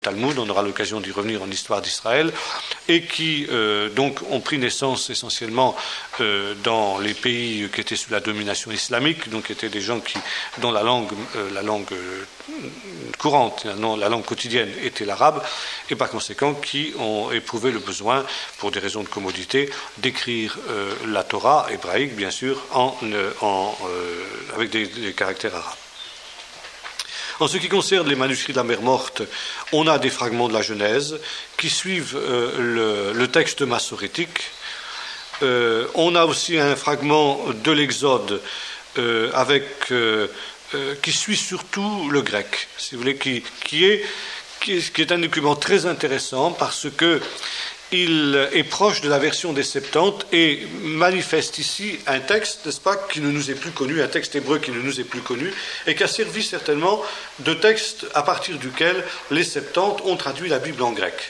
Talmud, on aura l'occasion d'y revenir en histoire d'Israël, et qui donc ont pris naissance essentiellement dans les pays qui étaient sous la domination islamique, donc qui étaient des gens dont la langue courante, la langue quotidienne était l'arabe, et par conséquent qui ont éprouvé le besoin, pour des raisons de commodité, d'écrire la Torah hébraïque, bien sûr, avec des caractères arabes. En ce qui concerne les manuscrits de la mer Morte, on a des fragments de la Genèse qui suivent le texte massorétique. On a aussi un fragment de l'Exode qui suit surtout le grec, si vous voulez, qui est un document très intéressant parce que il est proche de la version des Septante et manifeste ici un texte, n'est-ce pas, qui ne nous est plus connu, un texte hébreu qui ne nous est plus connu, et qui a servi certainement de texte à partir duquel les Septantes ont traduit la Bible en grec.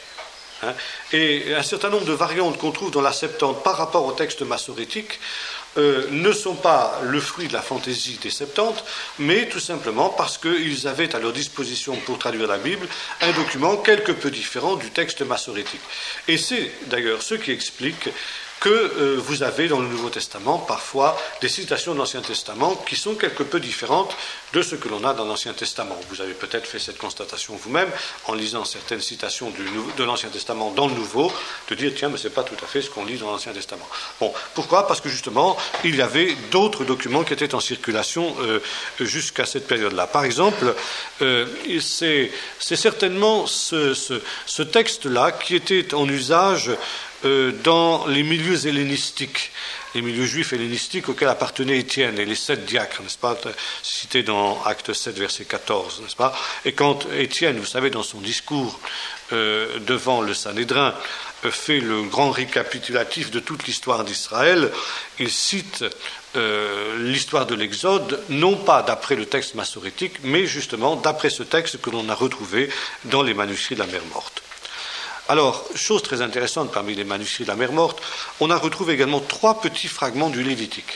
Et un certain nombre de variantes qu'on trouve dans la Septante par rapport au texte massorétique ne sont pas le fruit de la fantaisie des Septantes, mais tout simplement parce qu'ils avaient à leur disposition pour traduire la Bible un document quelque peu différent du texte massorétique. Et c'est d'ailleurs ce qui explique que vous avez dans le Nouveau Testament parfois des citations de l'Ancien Testament qui sont quelque peu différentes de ce que l'on a dans l'Ancien Testament. Vous avez peut-être fait cette constatation vous-même en lisant certaines citations de l'Ancien Testament dans le Nouveau, de dire tiens, mais c'est pas tout à fait ce qu'on lit dans l'Ancien Testament. Bon, pourquoi ? Parce que justement, il y avait d'autres documents qui étaient en circulation jusqu'à cette période-là. Par exemple, c'est certainement ce texte-là qui était en usage dans les milieux hellénistiques, les milieux juifs hellénistiques auxquels appartenait Étienne et les 7 diacres, n'est-ce pas, cités dans Acte 7, verset 14, n'est-ce pas ? Et quand Étienne, vous savez, dans son discours devant le Sanhédrin, fait le grand récapitulatif de toute l'histoire d'Israël, il cite l'histoire de l'Exode, non pas d'après le texte massorétique, mais justement d'après ce texte que l'on a retrouvé dans les manuscrits de la mer Morte. Alors, chose très intéressante parmi les manuscrits de la mer Morte, on a retrouvé également 3 petits fragments du Lévitique.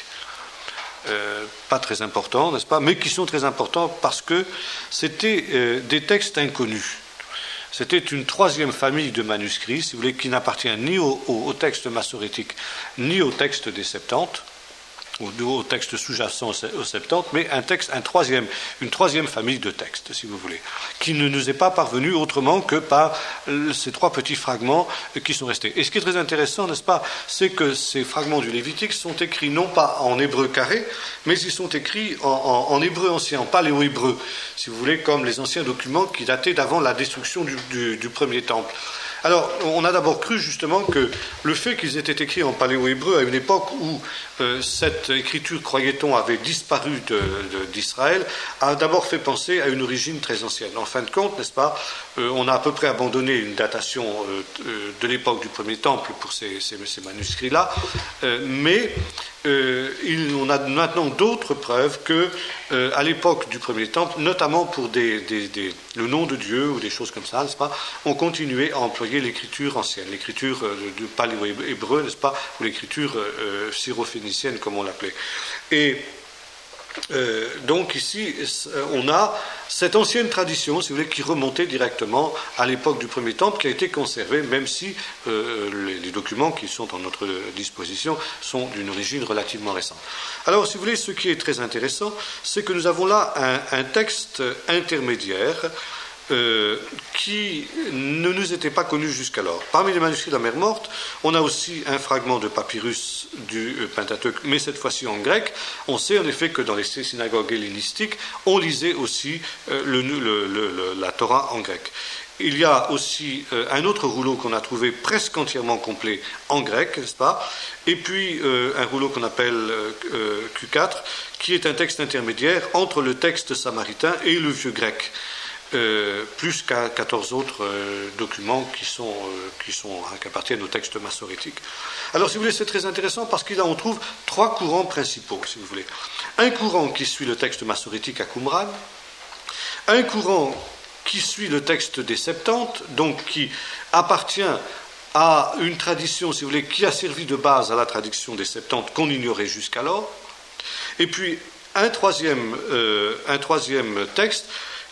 Pas très importants, n'est-ce pas, mais qui sont très importants parce que c'était des textes inconnus. C'était une 3e famille de manuscrits, si vous voulez, qui n'appartient ni au texte massorétique, ni au texte des Septantes, ou au texte sous-jacent aux Septantes, mais une 3e famille de textes, si vous voulez, qui ne nous est pas parvenue autrement que par ces 3 petits fragments qui sont restés. Et ce qui est très intéressant, n'est-ce pas, c'est que ces fragments du Lévitique sont écrits non pas en hébreu carré, mais ils sont écrits en hébreu ancien, en paléo-hébreu, si vous voulez, comme les anciens documents qui dataient d'avant la destruction du premier temple. Alors, on a d'abord cru justement que le fait qu'ils aient été écrits en paléo-hébreu à une époque où cette écriture, croyait-on, avait disparu d'Israël, a d'abord fait penser à une origine très ancienne. En fin de compte, n'est-ce pas, on a à peu près abandonné une datation de l'époque du premier temple pour ces manuscrits-là, mais on a maintenant d'autres preuves que à l'époque du premier temple, notamment pour le nom de Dieu ou des choses comme ça, n'est-ce pas, on continuait à employer l'écriture ancienne, l'écriture du paléo-hébreu, n'est-ce pas, ou l'écriture syro-phénicienne comme on l'appelait. Et donc ici, on a cette ancienne tradition, si vous voulez, qui remontait directement à l'époque du premier temple, qui a été conservée, même si les documents qui sont à notre disposition sont d'une origine relativement récente. Alors, si vous voulez, ce qui est très intéressant, c'est que nous avons là un texte intermédiaire qui ne nous était pas connu jusqu'alors. Parmi les manuscrits de la mer Morte, on a aussi un fragment de papyrus du Pentateuque, mais cette fois-ci en grec. On sait en effet que dans les synagogues hellénistiques, on lisait aussi la Torah en grec. Il y a aussi un autre rouleau qu'on a trouvé presque entièrement complet en grec, n'est-ce pas ? Et puis un rouleau qu'on appelle Q4, qui est un texte intermédiaire entre le texte samaritain et le vieux grec. Plus qu'à 14 autres documents qui appartiennent au texte massorétique. Alors, si vous voulez, c'est très intéressant parce qu'il on trouve 3 courants principaux, si vous voulez. Un courant qui suit le texte massorétique à Qumran, un courant qui suit le texte des Septantes, donc qui appartient à une tradition, si vous voulez, qui a servi de base à la tradition des Septantes qu'on ignorait jusqu'alors, et puis un troisième texte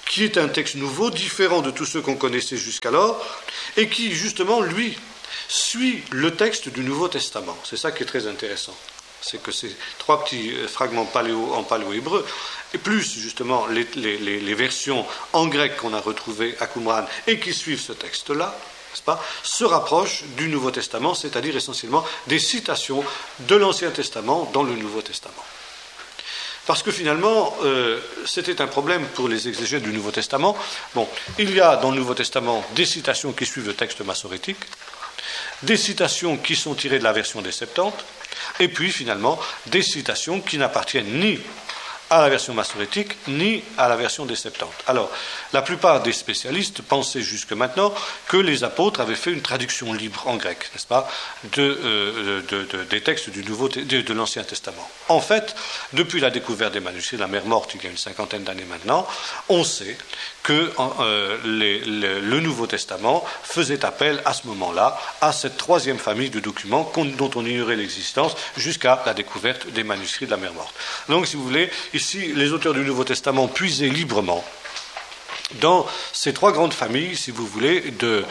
qui est un texte nouveau, différent de tous ceux qu'on connaissait jusqu'alors, et qui, justement, lui, suit le texte du Nouveau Testament. C'est ça qui est très intéressant. C'est que ces trois petits fragments en paléo-hébreu, et plus, justement, les versions en grec qu'on a retrouvées à Qumran et qui suivent ce texte-là, n'est-ce pas, se rapprochent du Nouveau Testament, c'est-à-dire essentiellement des citations de l'Ancien Testament dans le Nouveau Testament. Parce que finalement, c'était un problème pour les exégètes du Nouveau Testament. Bon, il y a dans le Nouveau Testament des citations qui suivent le texte massorétique, des citations qui sont tirées de la version des Septante, et puis finalement des citations qui n'appartiennent ni à la version massorétique ni à la version des Septante. Alors, la plupart des spécialistes pensaient jusque maintenant que les apôtres avaient fait une traduction libre en grec, n'est-ce pas, des textes de l'Ancien Testament. En fait, depuis la découverte des manuscrits de la Mer Morte, il y a une cinquantaine d'années maintenant, on sait que le Nouveau Testament faisait appel à ce moment-là à cette troisième famille de documents dont on ignorait l'existence jusqu'à la découverte des manuscrits de la Mer Morte. Donc, si vous voulez, ici, les auteurs du Nouveau Testament puisaient librement dans ces trois grandes familles, si vous voulez, de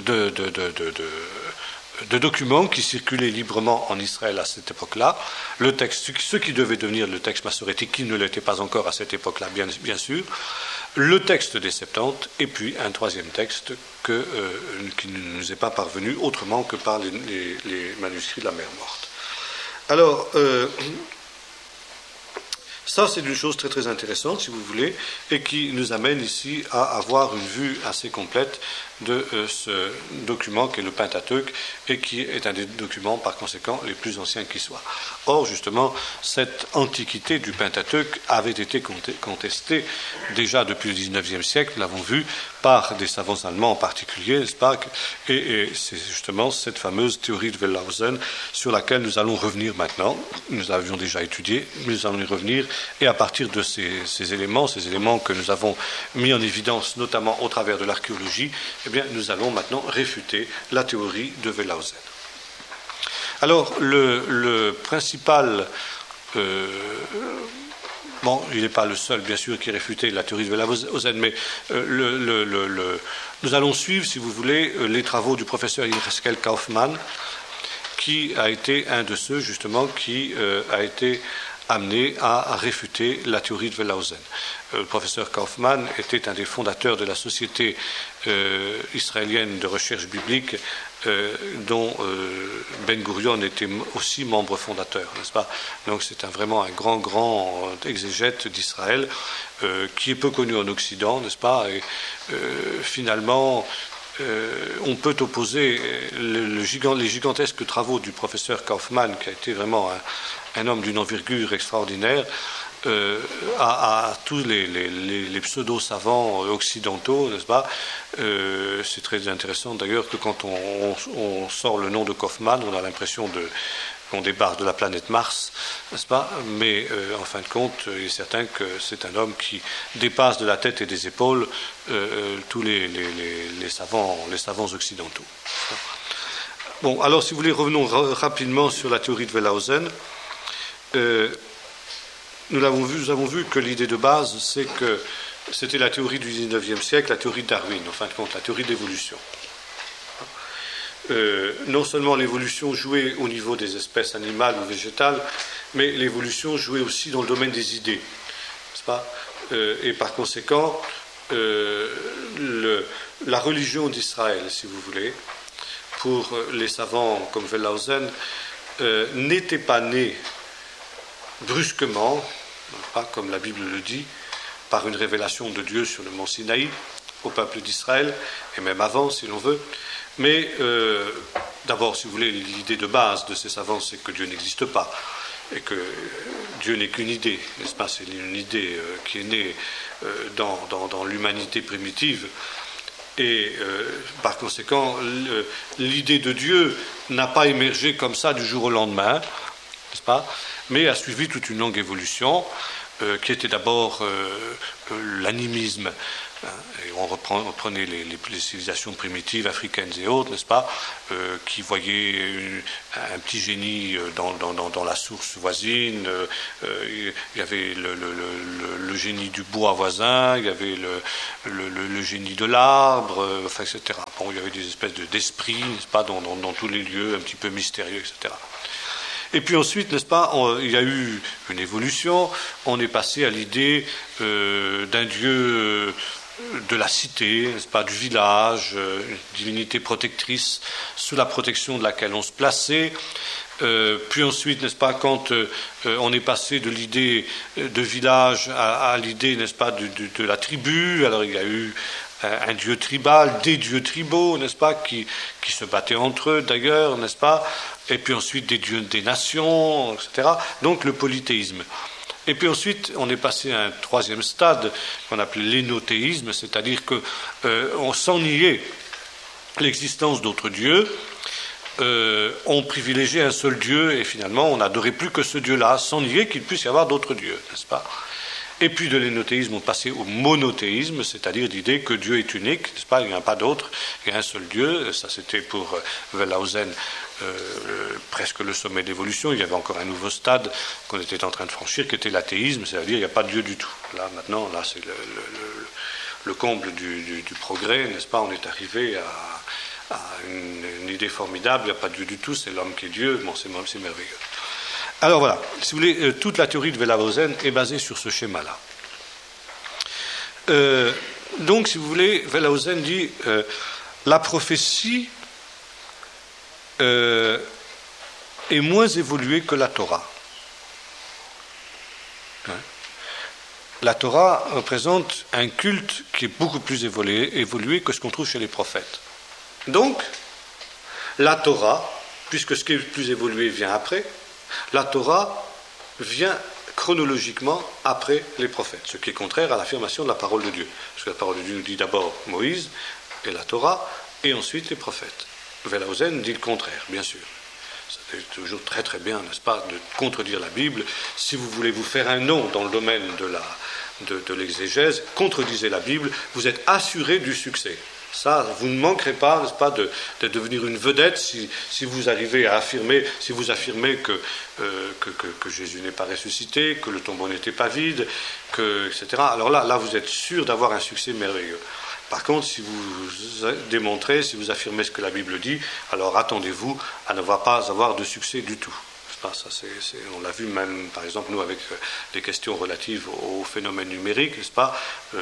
documents qui circulaient librement en Israël à cette époque-là, le texte, ce qui devait devenir le texte massorétique, qui ne l'était pas encore à cette époque-là, bien sûr, le texte des Septante, et puis un troisième texte qui ne nous est pas parvenu autrement que par les manuscrits de la Mer Morte. Alors, ça, c'est une chose très très intéressante, si vous voulez, et qui nous amène ici à avoir une vue assez complète de ce document qui est le Pentateuque et qui est un des documents, par conséquent, les plus anciens qui soient. Or, justement, cette antiquité du Pentateuque avait été contestée déjà depuis le XIXe siècle, nous l'avons vu, par des savants allemands en particulier, n'est-ce pas, et c'est justement cette fameuse théorie de Wellhausen sur laquelle nous allons revenir maintenant. Nous l'avions déjà étudié, mais nous allons y revenir, et à partir de ces éléments que nous avons mis en évidence, notamment au travers de l'archéologie, eh bien, nous allons maintenant réfuter la théorie de Wellhausen. Alors, le principal... bon, il n'est pas le seul, bien sûr, qui réfutait la théorie de Wellhausen, mais nous allons suivre, si vous voulez, les travaux du professeur Yehezkel Kaufmann, qui a été un de ceux, justement, qui a été amené à réfuter la théorie de Wellhausen. Le professeur Kaufmann était un des fondateurs de la Société israélienne de recherche biblique dont Ben Gurion était aussi membre fondateur, n'est-ce pas? Donc c'est vraiment un grand exégète d'Israël qui est peu connu en Occident, n'est-ce pas? Et finalement, on peut opposer les gigantesques travaux du professeur Kaufmann, qui a été vraiment un homme d'une envergure extraordinaire, à tous les pseudo-savants occidentaux, n'est-ce pas? C'est très intéressant d'ailleurs que quand on sort le nom de Kaufmann, on a l'impression qu'on débarque de la planète Mars, n'est-ce pas? Mais en fin de compte, il est certain que c'est un homme qui dépasse de la tête et des épaules tous les savants occidentaux. Bon, alors si vous voulez, revenons rapidement sur la théorie de Wellhausen. Nous avons vu que l'idée de base, c'est que c'était la théorie du XIXe siècle, la théorie de Darwin, en fin de compte, la théorie de l'évolution. Non seulement l'évolution jouait au niveau des espèces animales ou végétales, mais l'évolution jouait aussi dans le domaine des idées, n'est-ce pas? Et par conséquent, la religion d'Israël, si vous voulez, pour les savants comme Wellhausen, n'était pas née brusquement, pas comme la Bible le dit, par une révélation de Dieu sur le mont Sinaï au peuple d'Israël, et même avant si l'on veut, mais d'abord, si vous voulez, l'idée de base de ces savants, c'est que Dieu n'existe pas, et que Dieu n'est qu'une idée, n'est-ce pas? C'est une idée qui est née dans l'humanité primitive, et par conséquent, l'idée de Dieu n'a pas émergé comme ça du jour au lendemain, n'est-ce pas? Mais a suivi toute une longue évolution qui était d'abord l'animisme. Et on reprenait les civilisations primitives africaines et autres, n'est-ce pas, qui voyaient un petit génie dans la source voisine. Il y avait le génie du bois voisin, il y avait le génie de l'arbre, enfin, etc. Bon, il y avait des espèces d'esprits, n'est-ce pas, dans tous les lieux un petit peu mystérieux, etc. Et puis ensuite, n'est-ce pas, il y a eu une évolution. On est passé à l'idée d'un dieu de la cité, n'est-ce pas, du village, une divinité protectrice sous la protection de laquelle on se plaçait. Puis ensuite, n'est-ce pas, quand on est passé de l'idée de village à l'idée, n'est-ce pas, de la tribu, alors il y a eu un dieu tribal, des dieux tribaux, n'est-ce pas, qui se battaient entre eux d'ailleurs, n'est-ce pas, et puis ensuite des dieux des nations, etc. Donc le polythéisme. Et puis ensuite, on est passé à un troisième stade qu'on appelait l'énothéisme, c'est-à-dire qu'on sans nier l'existence d'autres dieux, on privilégiait un seul dieu et finalement on n'adorait plus que ce dieu-là, sans nier qu'il puisse y avoir d'autres dieux, n'est-ce pas ? Et puis de l'énothéisme, on passait au monothéisme, c'est-à-dire l'idée que Dieu est unique, n'est-ce pas ? Il n'y en a pas d'autre, il y a un seul Dieu. Ça, c'était pour Wellhausen presque le sommet d'évolution. Il y avait encore un nouveau stade qu'on était en train de franchir, qui était l'athéisme, c'est-à-dire il n'y a pas de Dieu du tout. Là, maintenant, là, c'est le comble du progrès, n'est-ce pas ? On est arrivé à une idée formidable, il n'y a pas de Dieu du tout, c'est l'homme qui est Dieu, bon, c'est merveilleux. Alors voilà, si vous voulez, toute la théorie de Wellhausen est basée sur ce schéma-là. Donc, si vous voulez, Wellhausen dit la prophétie est moins évoluée que la Torah. La Torah représente un culte qui est beaucoup plus évolué que ce qu'on trouve chez les prophètes. Donc, la Torah, puisque ce qui est plus évolué vient après, la Torah vient chronologiquement après les prophètes, ce qui est contraire à l'affirmation de la parole de Dieu. Parce que la parole de Dieu nous dit d'abord Moïse et la Torah, et ensuite les prophètes. Wellhausen dit le contraire, bien sûr. C'est toujours très très bien, n'est-ce pas, de contredire la Bible. Si vous voulez vous faire un nom dans le domaine de l'exégèse, contredisez la Bible, vous êtes assuré du succès. Ça, vous ne manquerez pas, n'est-ce pas, de devenir une vedette si vous arrivez à affirmer, si vous affirmez que Jésus n'est pas ressuscité, que le tombeau n'était pas vide, etc. Alors là, vous êtes sûr d'avoir un succès merveilleux. Par contre, si vous démontrez, si vous affirmez ce que la Bible dit, alors attendez-vous à ne pas avoir de succès du tout. Ça, on l'a vu même, par exemple, nous, avec les questions relatives aux phénomènes numériques, n'est-ce pas,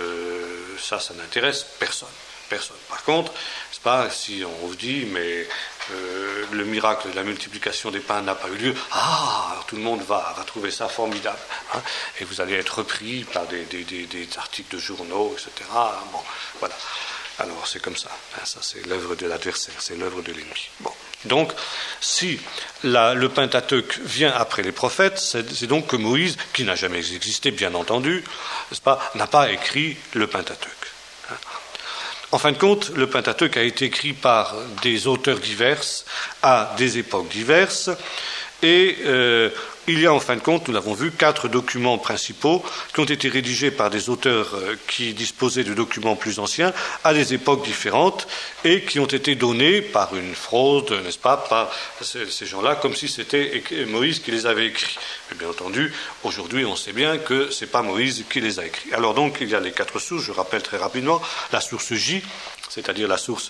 ça n'intéresse personne. Par contre, c'est pas si on vous dit, mais le miracle de la multiplication des pains n'a pas eu lieu, alors tout le monde va trouver ça formidable, hein, et vous allez être repris par des articles de journaux, etc. Bon, voilà. Alors c'est comme ça, hein, ça c'est l'œuvre de l'adversaire, c'est l'œuvre de l'ennemi. Bon. Donc, si le Pentateuque vient après les prophètes, c'est donc que Moïse, qui n'a jamais existé, bien entendu, n'est-ce pas, n'a pas écrit le Pentateuque. Hein. En fin de compte, le Pentateuque a été écrit par des auteurs divers à des époques diverses et il y a en fin de compte, nous l'avons vu, 4 documents principaux qui ont été rédigés par des auteurs qui disposaient de documents plus anciens à des époques différentes et qui ont été donnés par une fraude, n'est-ce pas, par ces gens-là, comme si c'était Moïse qui les avait écrits. Mais bien entendu, aujourd'hui, on sait bien que ce n'est pas Moïse qui les a écrits. Alors donc, il y a les 4 sources, je rappelle très rapidement, la source J, c'est-à-dire la source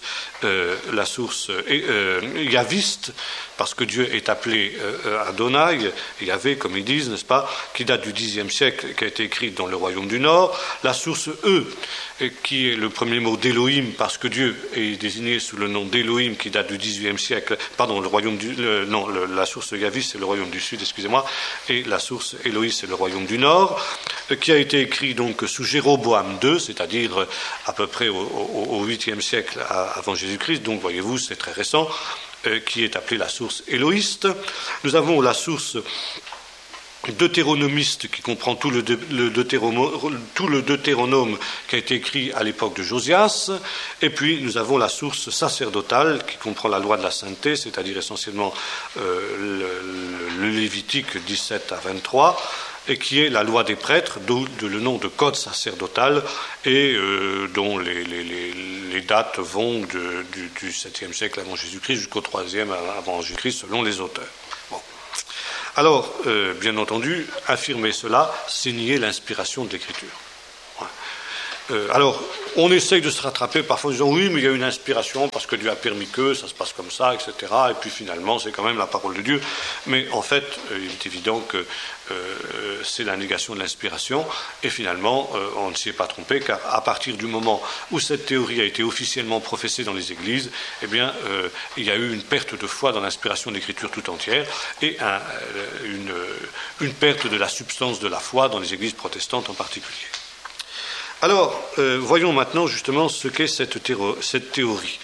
yaviste, parce que Dieu est appelé Adonai, Yahvé, comme ils disent, n'est-ce pas, qui date du Xe siècle, qui a été écrite dans le royaume du Nord. La source E, qui est le premier mot d'Élohim, parce que Dieu est désigné sous le nom d'Élohim, qui date du XVIIIe siècle, pardon, la source yaviste, c'est le royaume du Sud, excusez-moi, et la source Élohim, c'est le royaume du Nord, qui a été écrit donc sous Jéroboam II, c'est-à-dire à peu près au 8e siècle avant Jésus-Christ, donc voyez-vous, c'est très récent, qui est appelée la source élohiste. Nous avons la source deutéronomiste qui comprend tout le Deutéronome qui a été écrit à l'époque de Josias, et puis nous avons la source sacerdotale qui comprend la loi de la sainteté, c'est-à-dire essentiellement le Lévitique 17 à 23, et qui est la loi des prêtres, d'où le nom de code sacerdotal, et dont les dates vont du 7e siècle avant Jésus-Christ jusqu'au 3e avant Jésus-Christ, selon les auteurs. Bon. Alors, bien entendu, affirmer cela, c'est nier l'inspiration de l'Écriture. Alors, on essaye de se rattraper parfois en disant oui, mais il y a une inspiration parce que Dieu a permis que ça se passe comme ça, etc. Et puis finalement, c'est quand même la parole de Dieu. Mais en fait, il est évident que c'est la négation de l'inspiration. Et finalement, on ne s'y est pas trompé, car à partir du moment où cette théorie a été officiellement professée dans les églises, eh bien, il y a eu une perte de foi dans l'inspiration de l'Écriture tout entière et une perte de la substance de la foi dans les églises protestantes en particulier. Alors, voyons maintenant justement ce qu'est cette théorie.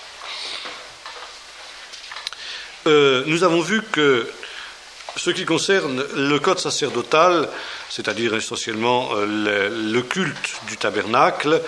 Nous avons vu que ce qui concerne le code sacerdotal, c'est-à-dire essentiellement le culte du tabernacle,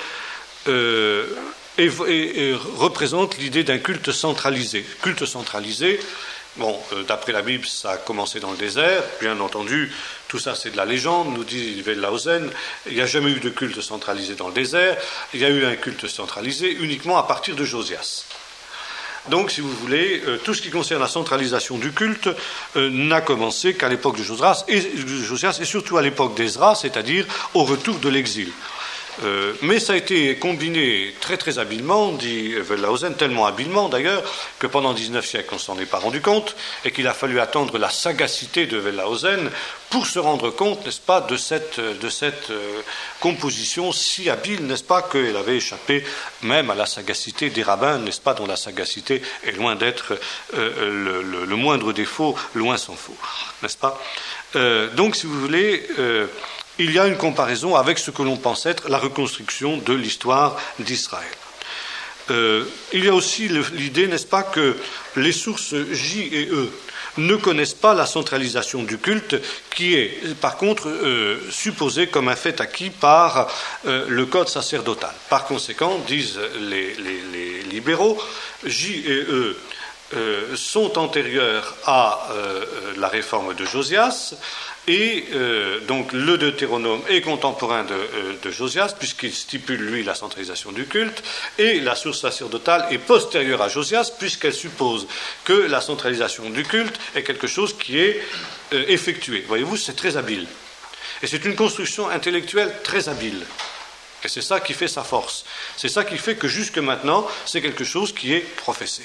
représente l'idée d'un culte centralisé. Culte centralisé, bon, d'après la Bible, ça a commencé dans le désert, bien entendu. Tout ça, c'est de la légende, nous dit Wellhausen. Il n'y a jamais eu de culte centralisé dans le désert. Il y a eu un culte centralisé uniquement à partir de Josias. Donc, si vous voulez, tout ce qui concerne la centralisation du culte n'a commencé qu'à l'époque de Josias et surtout à l'époque d'Ezra, c'est-à-dire au retour de l'exil. Mais ça a été combiné très très habilement, dit Wellhausen, tellement habilement d'ailleurs, que pendant 19 siècles on ne s'en est pas rendu compte, et qu'il a fallu attendre la sagacité de Wellhausen pour se rendre compte, n'est-ce pas, de cette composition si habile, n'est-ce pas, qu'elle avait échappé même à la sagacité des rabbins, n'est-ce pas, dont la sagacité est loin d'être le moindre défaut, loin s'en faut, n'est-ce pas. Donc, si vous voulez, il y a une comparaison avec ce que l'on pense être la reconstruction de l'histoire d'Israël. Il y a aussi l'idée, n'est-ce pas, que les sources J et E ne connaissent pas la centralisation du culte, qui est par contre supposée comme un fait acquis par le code sacerdotal. Par conséquent, disent les libéraux, J et E sont antérieurs à la réforme de Josias, et donc le Deutéronome est contemporain de Josias, puisqu'il stipule, lui, la centralisation du culte, et la source sacerdotale est postérieure à Josias, puisqu'elle suppose que la centralisation du culte est quelque chose qui est effectué. Voyez-vous, c'est très habile. Et c'est une construction intellectuelle très habile. Et c'est ça qui fait sa force. C'est ça qui fait que jusque maintenant, c'est quelque chose qui est professé.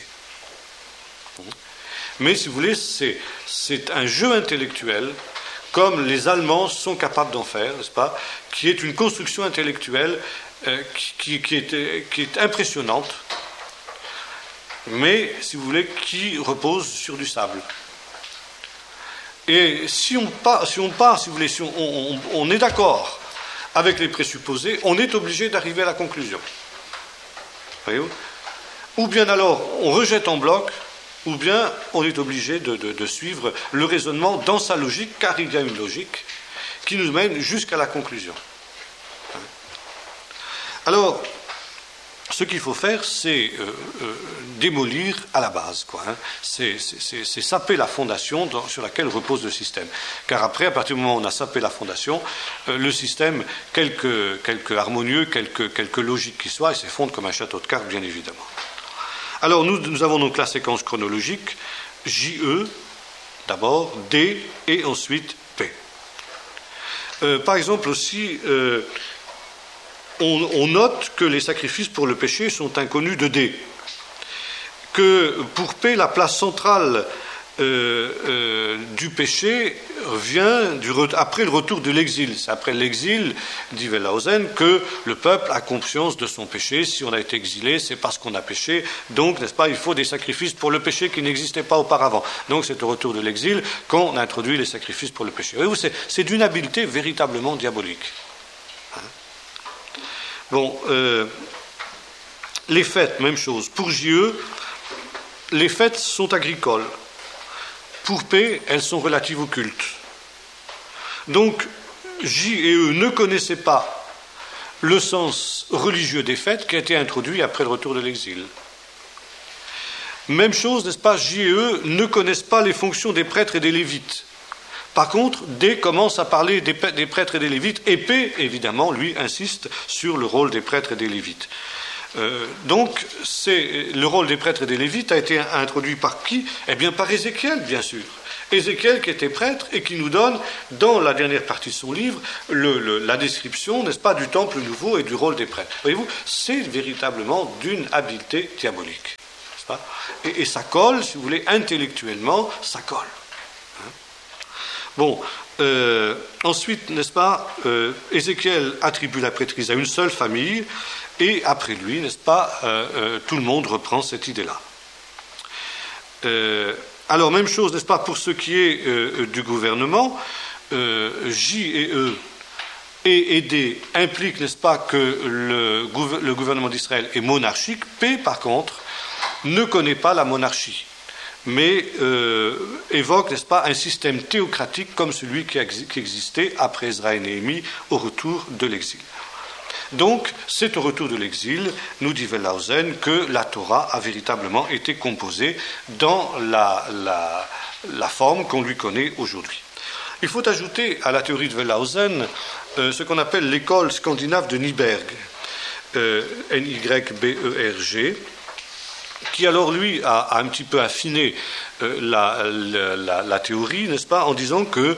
Mais si vous voulez, c'est un jeu intellectuel, comme les Allemands sont capables d'en faire, n'est-ce pas, qui est une construction intellectuelle qui est impressionnante, mais, si vous voulez, qui repose sur du sable. Et si on est d'accord avec les présupposés, on est obligé d'arriver à la conclusion. Voyez-vous ? Ou bien alors, on rejette en bloc, ou bien on est obligé de suivre le raisonnement dans sa logique, car il y a une logique qui nous mène jusqu'à la conclusion. Alors, ce qu'il faut faire, c'est démolir à la base, quoi. C'est saper la fondation sur laquelle repose le système. Car après, à partir du moment où on a sapé la fondation, le système, quelque harmonieux, quelque logique qu'il soit, il s'effondre comme un château de cartes, bien évidemment. Alors, nous avons donc la séquence chronologique, JE, d'abord, D, et ensuite P. Par exemple aussi, on note que les sacrifices pour le péché sont inconnus de D. Que pour P, la place centrale du péché vient après le retour de l'exil. C'est après l'exil, dit Wellhausen, que le peuple a conscience de son péché. Si on a été exilé, c'est parce qu'on a péché. Donc, n'est-ce pas, il faut des sacrifices pour le péché qui n'existaient pas auparavant. Donc, c'est au retour de l'exil qu'on introduit les sacrifices pour le péché. Voyez-vous, c'est d'une habileté véritablement diabolique. Bon, les fêtes, même chose. Pour JE, les fêtes sont agricoles. Pour P, elles sont relatives au culte. Donc, J et E ne connaissaient pas le sens religieux des fêtes qui a été introduit après le retour de l'exil. Même chose, n'est-ce pas, J et E ne connaissent pas les fonctions des prêtres et des lévites. Par contre, D commence à parler des prêtres et des lévites, et P, évidemment, lui, insiste sur le rôle des prêtres et des lévites. Donc, le rôle des prêtres et des lévites a été introduit par qui? Eh bien, par Ézéchiel, bien sûr. Ézéchiel qui était prêtre et qui nous donne, dans la dernière partie de son livre, la description, n'est-ce pas, du temple nouveau et du rôle des prêtres. Voyez-vous, c'est véritablement d'une habileté diabolique. N'est-ce pas? Et ça colle, si vous voulez, intellectuellement, ça colle. Hein? Bon, ensuite, n'est-ce pas, Ézéchiel attribue la prêtrise à une seule famille, et après lui, n'est-ce pas, tout le monde reprend cette idée-là. Alors, même chose, n'est-ce pas, pour ce qui est du gouvernement, J et E et D impliquent, n'est-ce pas, que le gouvernement d'Israël est monarchique. P, par contre, ne connaît pas la monarchie, mais évoque, n'est-ce pas, un système théocratique comme celui qui existait après Ezra et Néhémie au retour de l'exil. Donc, c'est au retour de l'exil, nous dit Wellhausen, que la Torah a véritablement été composée dans la forme qu'on lui connaît aujourd'hui. Il faut ajouter à la théorie de Wellhausen ce qu'on appelle l'école scandinave de Nyberg, Nyberg, qui alors lui a un petit peu affiné la théorie, n'est-ce pas, en disant que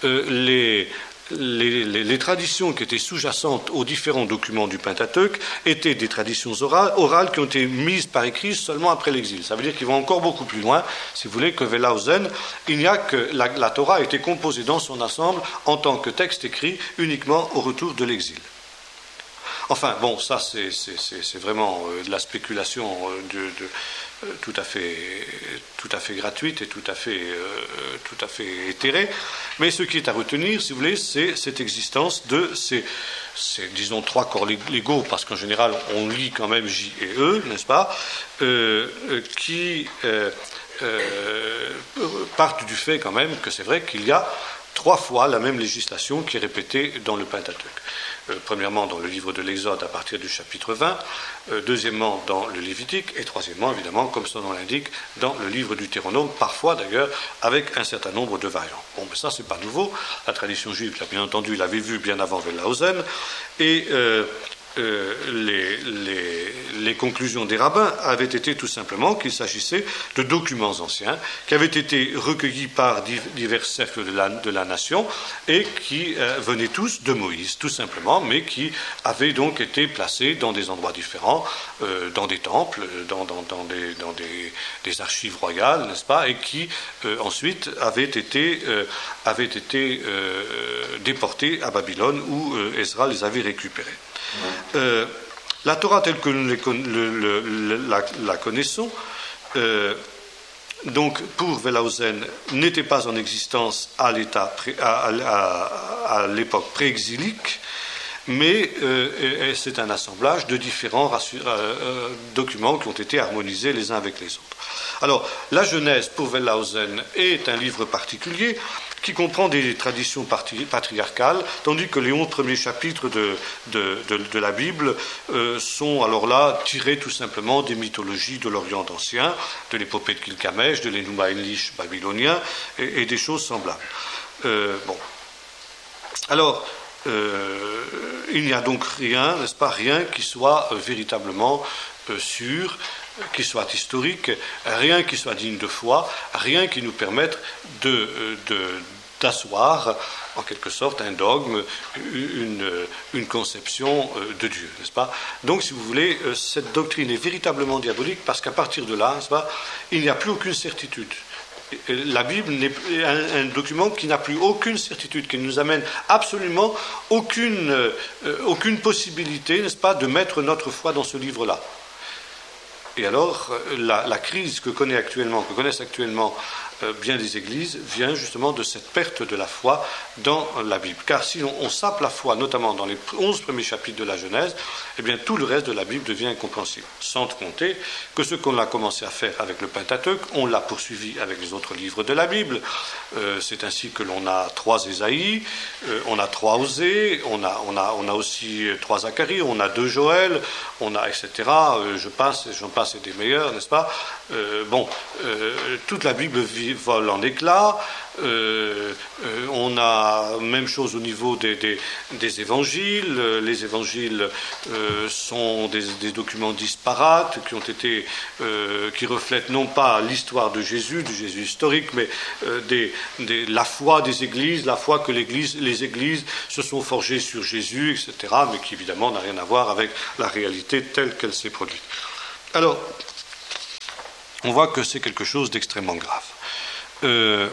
les traditions qui étaient sous-jacentes aux différents documents du Pentateuque étaient des traditions orales qui ont été mises par écrit seulement après l'exil. Ça veut dire qu'ils vont encore beaucoup plus loin, si vous voulez, que Wellhausen. Il n'y a que la Torah a été composée dans son ensemble en tant que texte écrit uniquement au retour de l'exil. Enfin, bon, ça c'est vraiment de la spéculation tout à fait gratuite et tout à fait éthérée. Mais ce qui est à retenir, si vous voulez, c'est cette existence de ces disons, trois corps légaux, parce qu'en général, on lit quand même J et E, n'est-ce pas, qui partent du fait quand même que c'est vrai qu'il y a 3 fois la même législation qui est répétée dans le Pentateuque. Premièrement dans le livre de l'Exode à partir du chapitre 20, deuxièmement dans le Lévitique, et troisièmement, évidemment, comme son nom l'indique, dans le livre du Deutéronome, parfois d'ailleurs avec un certain nombre de variantes. Bon, mais ça, c'est pas nouveau. La tradition juive, bien entendu, l'avait vu bien avant Wellhausen, et les conclusions des rabbins avaient été tout simplement qu'il s'agissait de documents anciens qui avaient été recueillis par divers cercles de la nation et qui venaient tous de Moïse, tout simplement, mais qui avaient donc été placés dans des endroits différents, dans des temples, dans des archives royales, n'est-ce pas, et qui ensuite avaient été déportés à Babylone où Ezra les avait récupérés. La Torah telle que nous la connaissons, donc pour Wellhausen, n'était pas en existence à l'époque pré-exilique, mais c'est un assemblage de différents documents qui ont été harmonisés les uns avec les autres. Alors, la Genèse pour Wellhausen est un livre particulier qui comprend des traditions patriarcales, tandis que les 11 premiers chapitres de la Bible sont alors là tirés tout simplement des mythologies de l'Orient ancien, de l'épopée de Gilgamesh, de l'Enuma Elish babylonien et des choses semblables. Bon. Alors, il n'y a donc rien, n'est-ce pas, rien qui soit véritablement sûr, qui soit historique, rien qui soit digne de foi, rien qui nous permette d'asseoir en quelque sorte un dogme, une conception de Dieu, n'est-ce pas? Donc, si vous voulez, cette doctrine est véritablement diabolique parce qu'à partir de là, n'est-ce pas, il n'y a plus aucune certitude. La Bible est un document qui n'a plus aucune certitude, qui ne nous amène absolument aucune possibilité, n'est-ce pas, de mettre notre foi dans ce livre-là. Et alors, la crise que connaissent actuellement bien des églises vient justement de cette perte de la foi dans la Bible. Car si on sape la foi, notamment dans les 11 premiers chapitres de la Genèse, eh bien tout le reste de la Bible devient incompréhensible. Sans compter que ce qu'on a commencé à faire avec le Pentateuque, on l'a poursuivi avec les autres livres de la Bible. C'est ainsi que l'on a 3 Ésaïe, on a 3 Osée, on a aussi 3 Zacharie, on a 2 Joël, on a etc. J'en passe Thomas est des meilleurs, n'est-ce pas? Toute la Bible vole en éclats. On a même chose au niveau des évangiles. Les évangiles sont des documents disparates qui reflètent non pas l'histoire de Jésus, du Jésus historique, mais la foi des églises, la foi que les églises se sont forgées sur Jésus, etc., mais qui évidemment n'a rien à voir avec la réalité telle qu'elle s'est produite. Alors, on voit que c'est quelque chose d'extrêmement grave.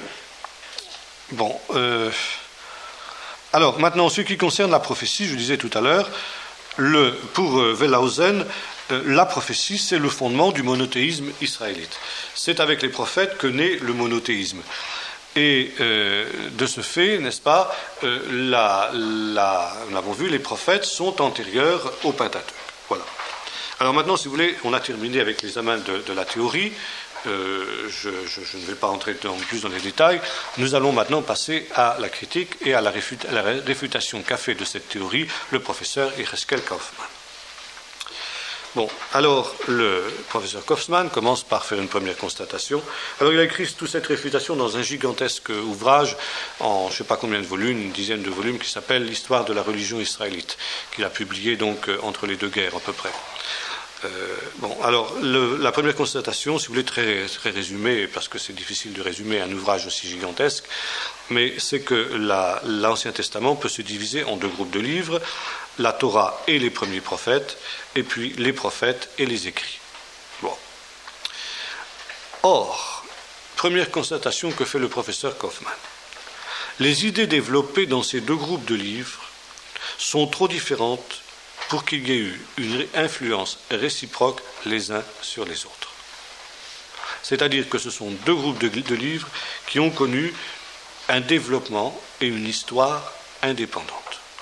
Alors, maintenant, en ce qui concerne la prophétie, je disais tout à l'heure, pour Wellhausen, la prophétie, c'est le fondement du monothéisme israélite. C'est avec les prophètes que naît le monothéisme. Et de ce fait, n'est-ce pas, nous l'avons vu, les prophètes sont antérieurs au Pentateuque. Voilà. Alors maintenant, si vous voulez, on a terminé avec l'examen de la théorie. Je ne vais pas entrer plus dans les détails. Nous allons maintenant passer à la critique et à la réfutation qu'a fait de cette théorie le professeur Yehezkel Kaufman. Alors le professeur Kaufman commence par faire une première constatation. Alors il a écrit toute cette réfutation dans un gigantesque ouvrage en je ne sais pas combien de volumes, une dizaine de volumes, qui s'appelle l'Histoire de la religion israélite, qu'il a publié donc entre les deux guerres à peu près. La première constatation, si vous voulez, très, très résumée, parce que c'est difficile de résumer un ouvrage aussi gigantesque, mais c'est que l'Ancien Testament peut se diviser en deux groupes de livres, la Torah et les premiers prophètes, et puis les prophètes et les écrits. Or, première constatation que fait le professeur Kaufman, les idées développées dans ces deux groupes de livres sont trop différentes pour qu'il y ait eu une influence réciproque les uns sur les autres. C'est-à-dire que ce sont deux groupes de livres qui ont connu un développement et une histoire indépendante.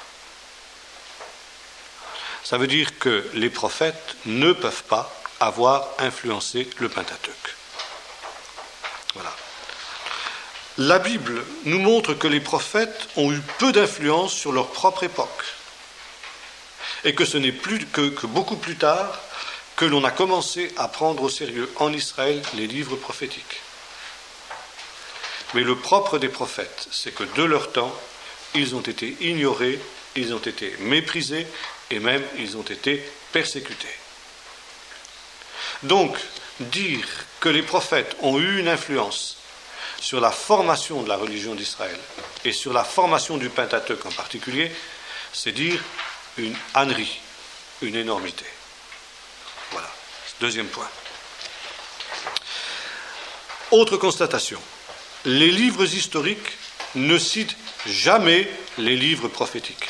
Ça veut dire que les prophètes ne peuvent pas avoir influencé le Pentateuque. Voilà. La Bible nous montre que les prophètes ont eu peu d'influence sur leur propre époque. Et que ce n'est plus que beaucoup plus tard que l'on a commencé à prendre au sérieux en Israël les livres prophétiques. Mais le propre des prophètes, c'est que de leur temps, ils ont été ignorés, ils ont été méprisés et même ils ont été persécutés. Donc, dire que les prophètes ont eu une influence sur la formation de la religion d'Israël et sur la formation du Pentateuque en particulier, c'est dire une ânerie, une énormité. Voilà, deuxième point. Autre constatation, les livres historiques ne citent jamais les livres prophétiques.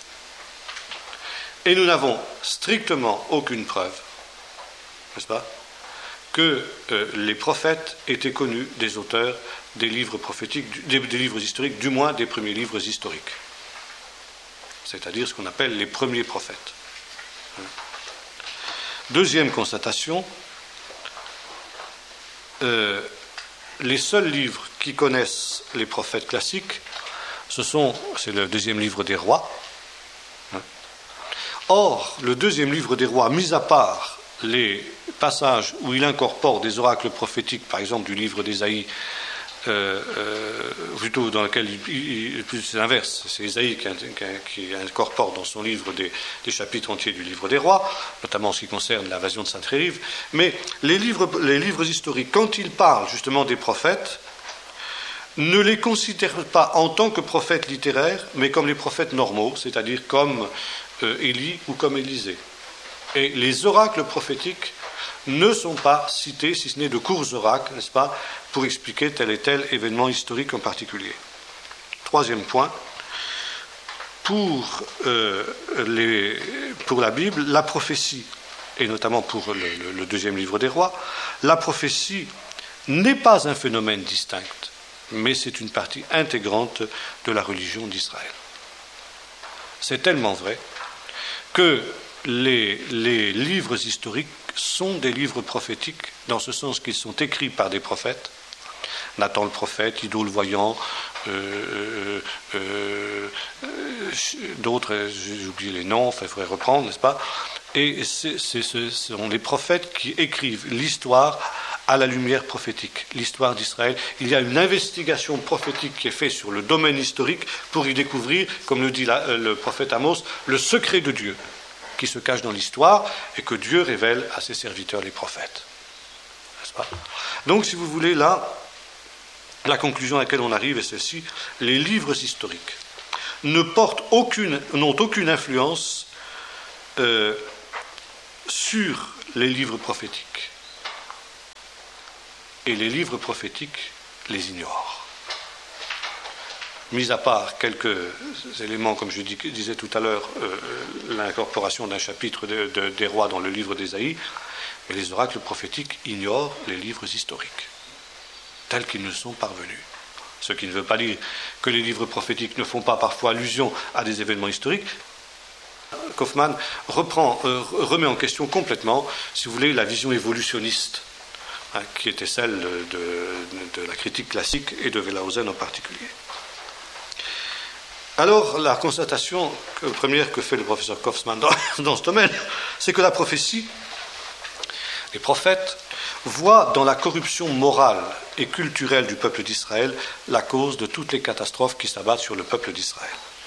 Et nous n'avons strictement aucune preuve, n'est-ce pas, que les prophètes étaient connus des auteurs des livres prophétiques, des livres historiques, du moins des premiers livres historiques. C'est-à-dire ce qu'on appelle les premiers prophètes. Deuxième constatation, les seuls livres qui connaissent les prophètes classiques, c'est le deuxième livre des rois. Or, le deuxième livre des rois, mis à part les passages où il incorpore des oracles prophétiques, par exemple du livre d'Ésaïe, plutôt dans lequel c'est l'inverse, c'est Ésaïe qui incorpore dans son livre des chapitres entiers du livre des rois, notamment en ce qui concerne l'invasion de Sainte-Rélive. Mais les livres historiques, quand ils parlent justement des prophètes, ne les considèrent pas en tant que prophètes littéraires, mais comme les prophètes normaux, c'est-à-dire comme Élie ou comme Élisée. Et les oracles prophétiques ne sont pas cités, si ce n'est de courts oracles, n'est-ce pas, pour expliquer tel et tel événement historique en particulier. Troisième point, pour la Bible, la prophétie, et notamment pour le deuxième livre des rois, la prophétie n'est pas un phénomène distinct, mais c'est une partie intégrante de la religion d'Israël. C'est tellement vrai que les livres historiques sont des livres prophétiques, dans ce sens qu'ils sont écrits par des prophètes, Nathan le prophète, Iddo le voyant, d'autres, j'ai oublié les noms, enfin il faudrait reprendre, n'est-ce pas, Et ce sont les prophètes qui écrivent l'histoire à la lumière prophétique, l'histoire d'Israël. Il y a une investigation prophétique qui est faite sur le domaine historique pour y découvrir, comme le dit le prophète Amos, le secret de Dieu qui se cache dans l'histoire et que Dieu révèle à ses serviteurs les prophètes. N'est-ce pas ? Donc, si vous voulez, là, la conclusion à laquelle on arrive est celle-ci: les livres historiques n'ont aucune influence sur les livres prophétiques. Et les livres prophétiques les ignorent. Mis à part quelques éléments, comme je disais tout à l'heure, l'incorporation d'un chapitre des rois dans le livre d'Ésaïe, mais les oracles prophétiques ignorent les livres historiques, tels qu'ils nous sont parvenus. Ce qui ne veut pas dire que les livres prophétiques ne font pas parfois allusion à des événements historiques. Kaufmann remet en question complètement, si vous voulez, la vision évolutionniste, qui était celle de la critique classique et de Wellhausen en particulier. Alors, la constatation première que fait le professeur Kaufmann dans ce domaine, c'est que la prophétie, les prophètes, voient dans la corruption morale et culturelle du peuple d'Israël la cause de toutes les catastrophes qui s'abattent sur le peuple d'Israël.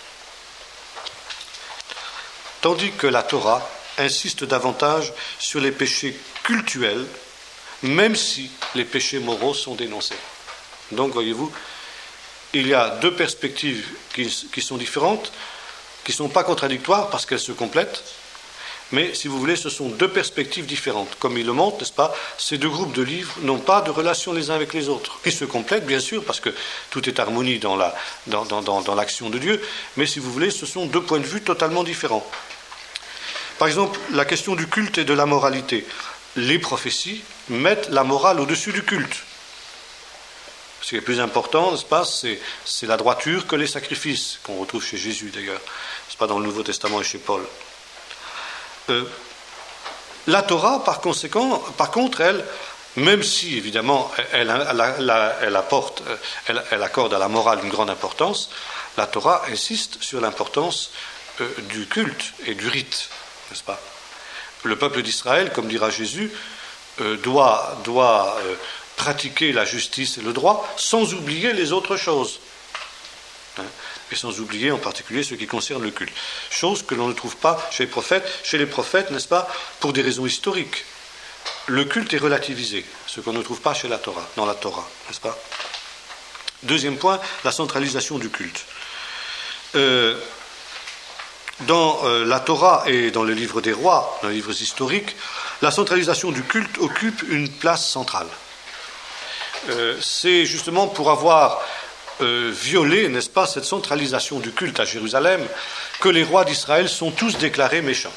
Tandis que la Torah insiste davantage sur les péchés cultuels, même si les péchés moraux sont dénoncés. Donc, voyez-vous, il y a deux perspectives qui sont différentes, qui ne sont pas contradictoires parce qu'elles se complètent, mais, si vous voulez, ce sont deux perspectives différentes. Comme il le montre, n'est-ce pas, ces deux groupes de livres n'ont pas de relation les uns avec les autres. Ils se complètent, bien sûr, parce que tout est harmonie dans l'action de Dieu, mais, si vous voulez, ce sont deux points de vue totalement différents. Par exemple, la question du culte et de la moralité. Les prophéties mettent la morale au-dessus du culte. Ce qui est plus important, n'est-ce pas, c'est la droiture que les sacrifices, qu'on retrouve chez Jésus d'ailleurs, n'est-ce pas, dans le Nouveau Testament et chez Paul. La Torah, par contre, elle, même si évidemment elle accorde à la morale une grande importance, la Torah insiste sur l'importance du culte et du rite, n'est-ce pas ? Le peuple d'Israël, comme dira Jésus, doit pratiquer la justice et le droit sans oublier les autres choses. Et sans oublier en particulier ce qui concerne le culte. Chose que l'on ne trouve pas chez les prophètes. Chez les prophètes, n'est-ce pas, pour des raisons historiques. Le culte est relativisé, ce qu'on ne trouve pas chez la Torah, dans la Torah, n'est-ce pas ? Deuxième point, la centralisation du culte. Dans la Torah et dans le livre des rois, dans les livres historiques, la centralisation du culte occupe une place centrale. C'est justement pour avoir violé, n'est-ce pas, cette centralisation du culte à Jérusalem, que les rois d'Israël sont tous déclarés méchants.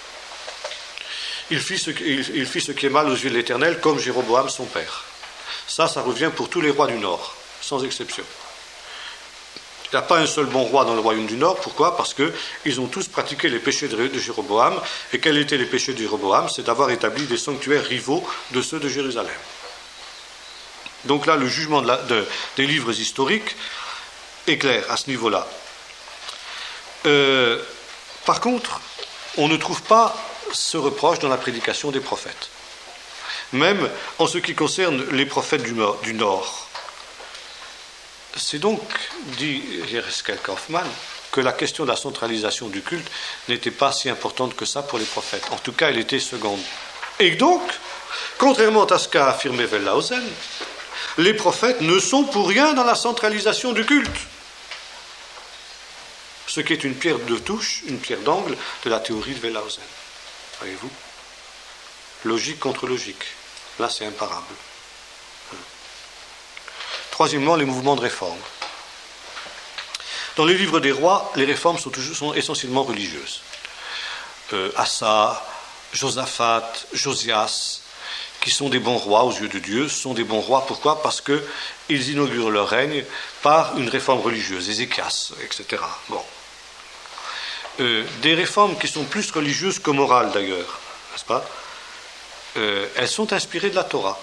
Il fit ce qui est mal aux yeux de l'Éternel, comme Jéroboam son père. Ça revient pour tous les rois du Nord, sans exception. Il n'y a pas un seul bon roi dans le royaume du Nord. Pourquoi ? Parce qu'ils ont tous pratiqué les péchés de Jéroboam. Et quels étaient les péchés de Jéroboam ? C'est d'avoir établi des sanctuaires rivaux de ceux de Jérusalem. Donc là, le jugement des livres historiques est clair à ce niveau-là. Par contre, on ne trouve pas ce reproche dans la prédication des prophètes. Même en ce qui concerne les prophètes du Nord. C'est donc, dit Yereskel Kaufmann, que la question de la centralisation du culte n'était pas si importante que ça pour les prophètes. En tout cas, elle était seconde. Et donc, contrairement à ce qu'a affirmé Wellhausen, les prophètes ne sont pour rien dans la centralisation du culte. Ce qui est une pierre de touche, une pierre d'angle de la théorie de Wellhausen. Voyez-vous ? Logique contre logique. Là, c'est imparable. Troisièmement, les mouvements de réforme. Dans les livres des rois, les réformes sont essentiellement religieuses. Asa, Josaphat, Josias, qui sont des bons rois aux yeux de Dieu, sont des bons rois. Pourquoi ? Parce qu'ils inaugurent leur règne par une réforme religieuse, Ézéchias, etc. Bon. Des réformes qui sont plus religieuses que morales d'ailleurs, n'est-ce pas ? Elles sont inspirées de la Torah.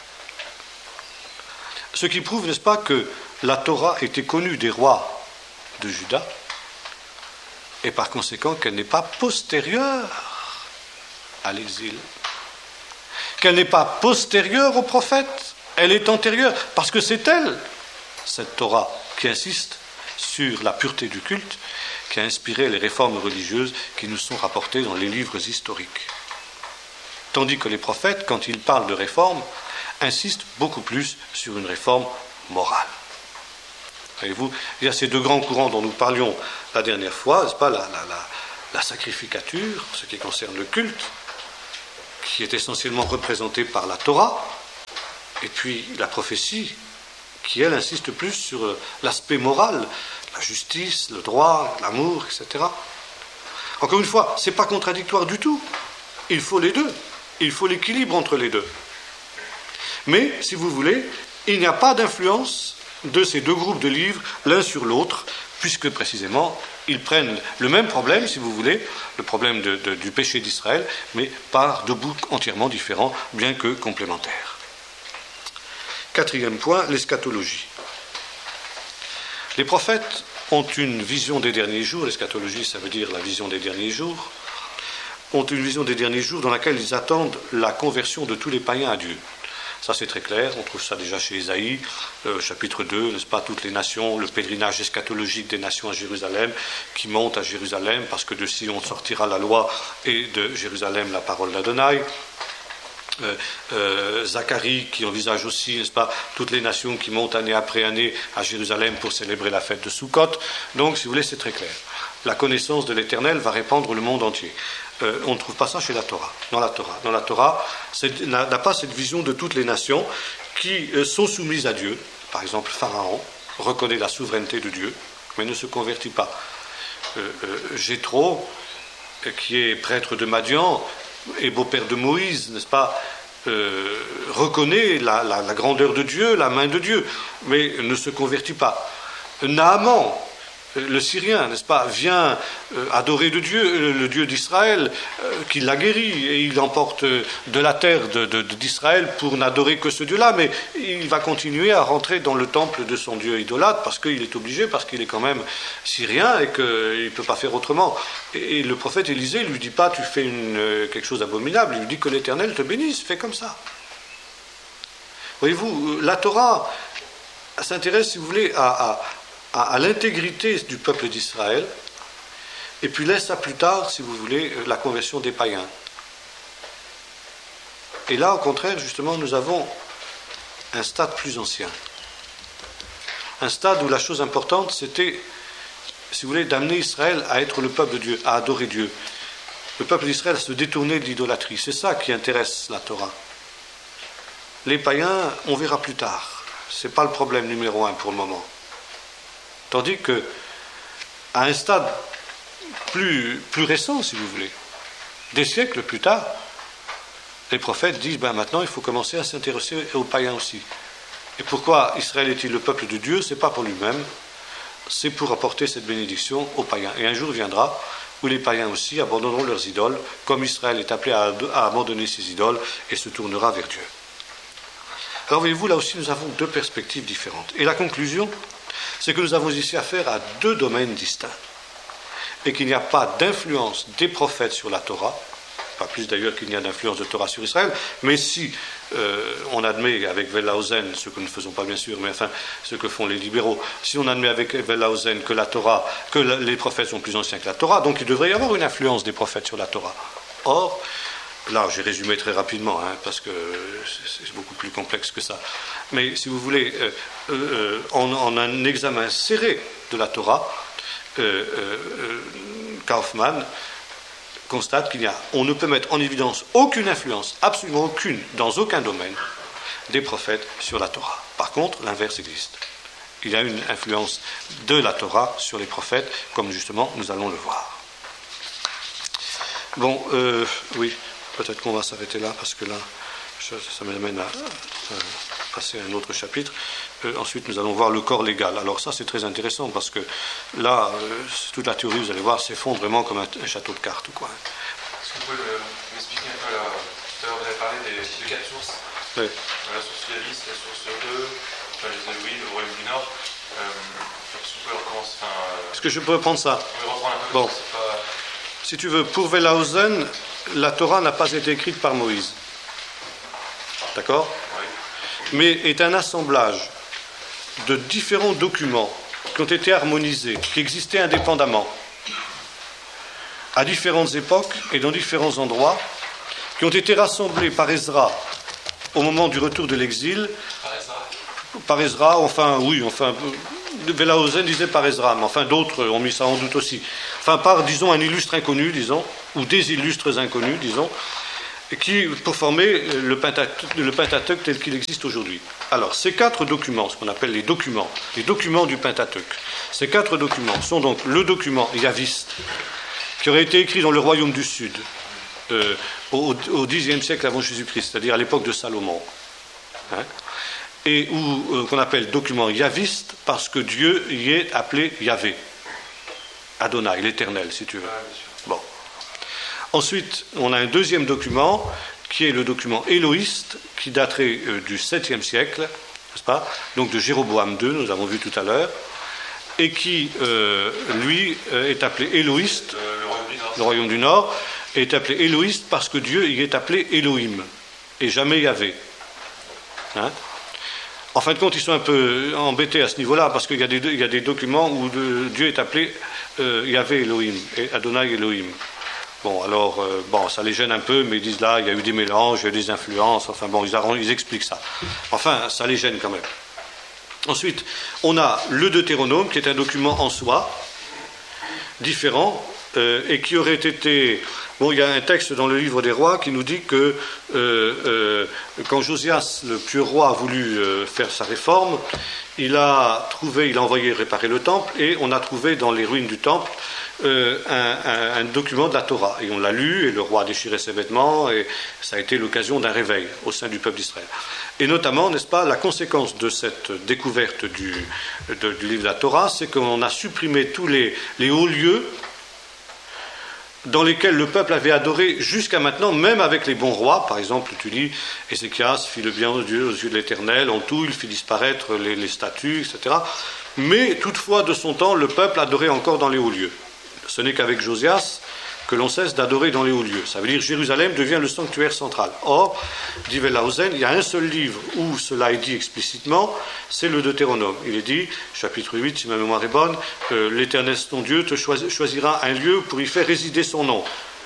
Ce qui prouve, n'est-ce pas, que la Torah était connue des rois de Juda, et par conséquent qu'elle n'est pas postérieure à l'exil. Qu'elle n'est pas postérieure aux prophètes, elle est antérieure, parce que c'est elle, cette Torah, qui insiste sur la pureté du culte, qui a inspiré les réformes religieuses qui nous sont rapportées dans les livres historiques. Tandis que les prophètes, quand ils parlent de réforme, insistent beaucoup plus sur une réforme morale. Voyez-vous, il y a ces deux grands courants dont nous parlions la dernière fois, n'est-ce pas, la sacrificature, ce qui concerne le culte, qui est essentiellement représentée par la Torah, et puis la prophétie, qui, elle, insiste plus sur l'aspect moral, la justice, le droit, l'amour, etc. Encore une fois, ce n'est pas contradictoire du tout. Il faut les deux. Il faut l'équilibre entre les deux. Mais, si vous voulez, il n'y a pas d'influence de ces deux groupes de livres l'un sur l'autre, puisque précisément, ils prennent le même problème, si vous voulez, le problème du péché d'Israël, mais par deux bouts entièrement différents, bien que complémentaires. Quatrième point, l'eschatologie. Les prophètes ont une vision des derniers jours, l'eschatologie, ça veut dire la vision des derniers jours, ont une vision des derniers jours dans laquelle ils attendent la conversion de tous les païens à Dieu. Ça, c'est très clair, on trouve ça déjà chez Ésaïe, chapitre 2, n'est-ce pas, toutes les nations, le pèlerinage eschatologique des nations à Jérusalem, qui monte à Jérusalem, parce que de Sion sortira la loi, et de Jérusalem la parole d'Adonai. Zacharie, qui envisage aussi, n'est-ce pas, toutes les nations qui montent année après année à Jérusalem pour célébrer la fête de Sukkot. Donc, si vous voulez, c'est très clair. La connaissance de l'Éternel va répandre le monde entier. On ne trouve pas ça chez la Torah. Dans la Torah, n'a pas cette vision de toutes les nations qui sont soumises à Dieu. Par exemple, Pharaon reconnaît la souveraineté de Dieu, mais ne se convertit pas. Jéthro, qui est prêtre de Madian et beau-père de Moïse, n'est-ce pas, reconnaît la grandeur de Dieu, la main de Dieu, mais ne se convertit pas. Naaman, le Syrien, n'est-ce pas, vient adorer le Dieu d'Israël, qui l'a guéri, et il emporte de la terre d'Israël pour n'adorer que ce Dieu-là, mais il va continuer à rentrer dans le temple de son Dieu idolâtre, parce qu'il est obligé, parce qu'il est quand même Syrien, et qu'il ne peut pas faire autrement. Et le prophète Élisée ne lui dit pas, tu fais quelque chose d'abominable, il lui dit que l'Éternel te bénisse, fais comme ça. Voyez-vous, la Torah s'intéresse, si vous voulez, à l'intégrité du peuple d'Israël, et puis laisse à plus tard, si vous voulez, la conversion des païens. Et là, au contraire, justement, nous avons un stade plus ancien. Un stade où la chose importante, c'était, si vous voulez, d'amener Israël à être le peuple de Dieu, à adorer Dieu. Le peuple d'Israël à se détourner de l'idolâtrie. C'est ça qui intéresse la Torah. Les païens, on verra plus tard. Ce n'est pas le problème numéro 1 pour le moment. Tandis que, à un stade plus récent, si vous voulez, des siècles plus tard, les prophètes disent, maintenant il faut commencer à s'intéresser aux païens aussi. Et pourquoi Israël est-il le peuple de Dieu? Ce n'est pas pour lui-même, c'est pour apporter cette bénédiction aux païens. Et un jour viendra où les païens aussi abandonneront leurs idoles, comme Israël est appelé à abandonner ses idoles et se tournera vers Dieu. Alors voyez-vous, là aussi nous avons deux perspectives différentes. Et la conclusion, c'est que nous avons ici affaire à deux domaines distincts, et qu'il n'y a pas d'influence des prophètes sur la Torah, pas plus d'ailleurs qu'il n'y a d'influence de Torah sur Israël, mais si on admet avec Wellhausen, ce que nous ne faisons pas bien sûr, mais enfin ce que font les libéraux, si on admet avec Wellhausen que les prophètes sont plus anciens que la Torah, donc il devrait y avoir une influence des prophètes sur la Torah. Or, là j'ai résumé très rapidement, parce que c'est beaucoup plus complexe que ça, mais si vous voulez, en un examen serré de la Torah, Kaufmann constate on ne peut mettre en évidence aucune influence, absolument aucune, dans aucun domaine, des prophètes sur la Torah. Par contre, l'inverse existe. Il y a une influence de la Torah sur les prophètes, comme justement nous allons le voir. Bon, oui, peut-être qu'on va s'arrêter là, parce que là, ça m'amène à passer à un autre chapitre. Ensuite, nous allons voir le corps légal. Alors ça, c'est très intéressant, parce que là, toute la théorie, vous allez voir, s'effondre vraiment comme un château de cartes. Quoi. Est-ce que vous pouvez m'expliquer un peu, tout à l'heure, vous avez parlé de 4 sources. Oui. La source Yavis, la source 2, enfin, les Élouis, le Royaume du Nord. Est-ce que vous pouvez recommencer Est-ce que je peux reprendre ça? Vous pouvez reprendre un peu. Bon. Si tu veux, pour Wellhausen, la Torah n'a pas été écrite par Moïse. D'accord ? Mais est un assemblage de différents documents qui ont été harmonisés, qui existaient indépendamment, à différentes époques et dans différents endroits, qui ont été rassemblés par Ezra au moment du retour de l'exil. Par Ezra, Wellhausen disait par Ezra, mais enfin d'autres ont mis ça en doute aussi. Enfin par, disons, un illustre inconnu, disons, ou des illustres inconnus, disons, pour former le Pentateuque tel qu'il existe aujourd'hui. Alors, ces 4 documents, ce qu'on appelle les documents du Pentateuque, ces 4 documents sont donc le document yaviste, qui aurait été écrit dans le royaume du Sud, au Xe siècle avant Jésus-Christ, c'est-à-dire à l'époque de Salomon, et qu'on appelle document yaviste, parce que Dieu y est appelé Yahvé, Adonai, l'Éternel, si tu veux. Bon. Ensuite, on a un deuxième document, qui est le document éloïste, qui daterait du 7e siècle, n'est-ce pas ? Donc de Jéroboam II, nous avons vu tout à l'heure, et qui, lui, est appelé éloïste, le royaume du Nord, est appelé éloïste parce que Dieu y est appelé Elohim, et jamais Yahvé. En fin de compte, ils sont un peu embêtés à ce niveau-là, parce qu'il y a des documents où Dieu est appelé Yahvé Elohim, et Adonai Elohim. Bon, alors, ça les gêne un peu, mais ils disent là, il y a eu des mélanges, il y a eu des influences, enfin bon, ils expliquent ça. Enfin, ça les gêne quand même. Ensuite, on a le Deutéronome, qui est un document en soi, différent, et qui aurait été... Bon, il y a un texte dans le livre des rois qui nous dit que quand Josias, le pieux roi, a voulu faire sa réforme, il a envoyé réparer le temple, et on a trouvé dans les ruines du temple un document de la Torah. Et on l'a lu, et le roi a déchiré ses vêtements, et ça a été l'occasion d'un réveil au sein du peuple d'Israël. Et notamment, n'est-ce pas, la conséquence de cette découverte du livre de la Torah, c'est qu'on a supprimé tous les hauts lieux dans lesquels le peuple avait adoré jusqu'à maintenant, même avec les bons rois. Par exemple, tu dis, Ézéchias fit le bien aux yeux de l'Éternel, en tout, il fit disparaître les statues, etc. Mais toutefois, de son temps, le peuple adorait encore dans les hauts lieux. Ce n'est qu'avec Josias que l'on cesse d'adorer dans les hauts lieux. Ça veut dire que Jérusalem devient le sanctuaire central. Or, dit Wellhausen, il y a un seul livre où cela est dit explicitement, c'est le Deutéronome. Il est dit, chapitre 8, si ma mémoire est bonne, l'Éternel ton Dieu te choisira un lieu pour y faire résider son nom.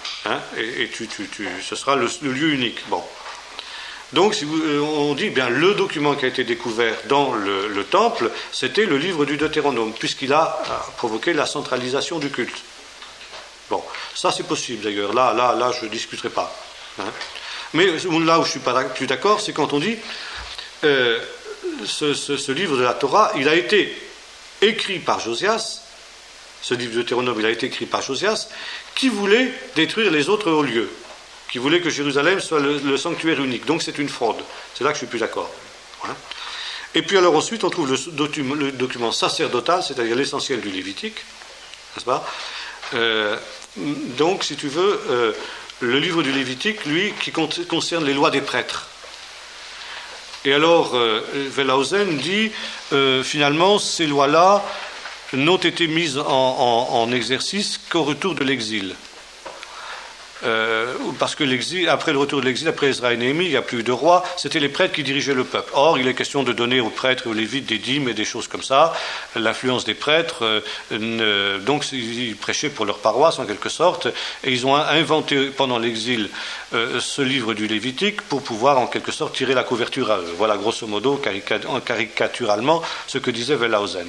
Ce sera le lieu unique. Bon. Donc, on dit, bien, le document qui a été découvert dans le temple, c'était le livre du Deutéronome, puisqu'il a provoqué la centralisation du culte. Bon, ça c'est possible d'ailleurs, là je ne discuterai pas. Mais là où je ne suis pas plus d'accord, c'est quand on dit ce livre de la Torah, il a été écrit par Josias, ce livre de Deutéronome, il a été écrit par Josias, qui voulait détruire les autres hauts lieux, qui voulait que Jérusalem soit le sanctuaire unique. Donc c'est une fraude. C'est là que je suis plus d'accord. Et puis alors ensuite, on trouve le document sacerdotal, c'est-à-dire l'essentiel du Lévitique, n'est-ce pas ? Donc, si tu veux, le livre du Lévitique, lui, qui concerne les lois des prêtres. Et alors, Wellhausen dit, finalement, ces lois-là n'ont été mises en exercice qu'au retour de l'exil. Parce que l'exil, après le retour de l'exil, après Ezra et Néhémie, il n'y a plus de roi, c'était les prêtres qui dirigeaient le peuple. Or, il est question de donner aux prêtres et aux lévites des dîmes et des choses comme ça, l'influence des prêtres, donc ils prêchaient pour leur paroisse en quelque sorte, et ils ont inventé pendant l'exil ce livre du Lévitique pour pouvoir en quelque sorte tirer la couverture à eux. Voilà grosso modo, caricaturalement, ce que disait Wellhausen.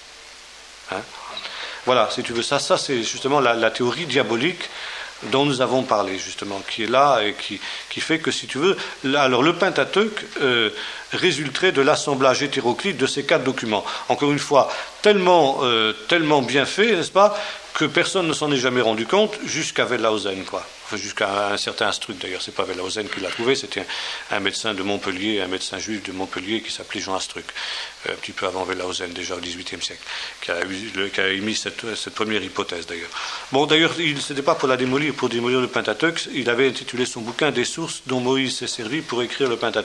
Voilà, si tu veux, ça c'est justement la théorie diabolique dont nous avons parlé justement, qui est là et qui fait que, si tu veux, alors le Pentateuque résulterait de l'assemblage hétéroclite de ces 4 documents. Encore une fois, tellement bien fait, n'est-ce pas, que personne ne s'en est jamais rendu compte jusqu'à Wellhausen, quoi. Enfin, jusqu'à un certain Astruc, d'ailleurs, c'est pas Wellhausen qui l'a trouvé, c'était un médecin de Montpellier, un médecin juif de Montpellier qui s'appelait Jean Astruc, un petit peu avant Wellhausen, déjà au XVIIIe siècle, qui a émis cette première hypothèse, d'ailleurs. Bon, d'ailleurs, c'était pas pour démolir le Pentateuque, il avait intitulé son bouquin « Des sources dont Moïse s'est servi pour écrire le Pentateuque ».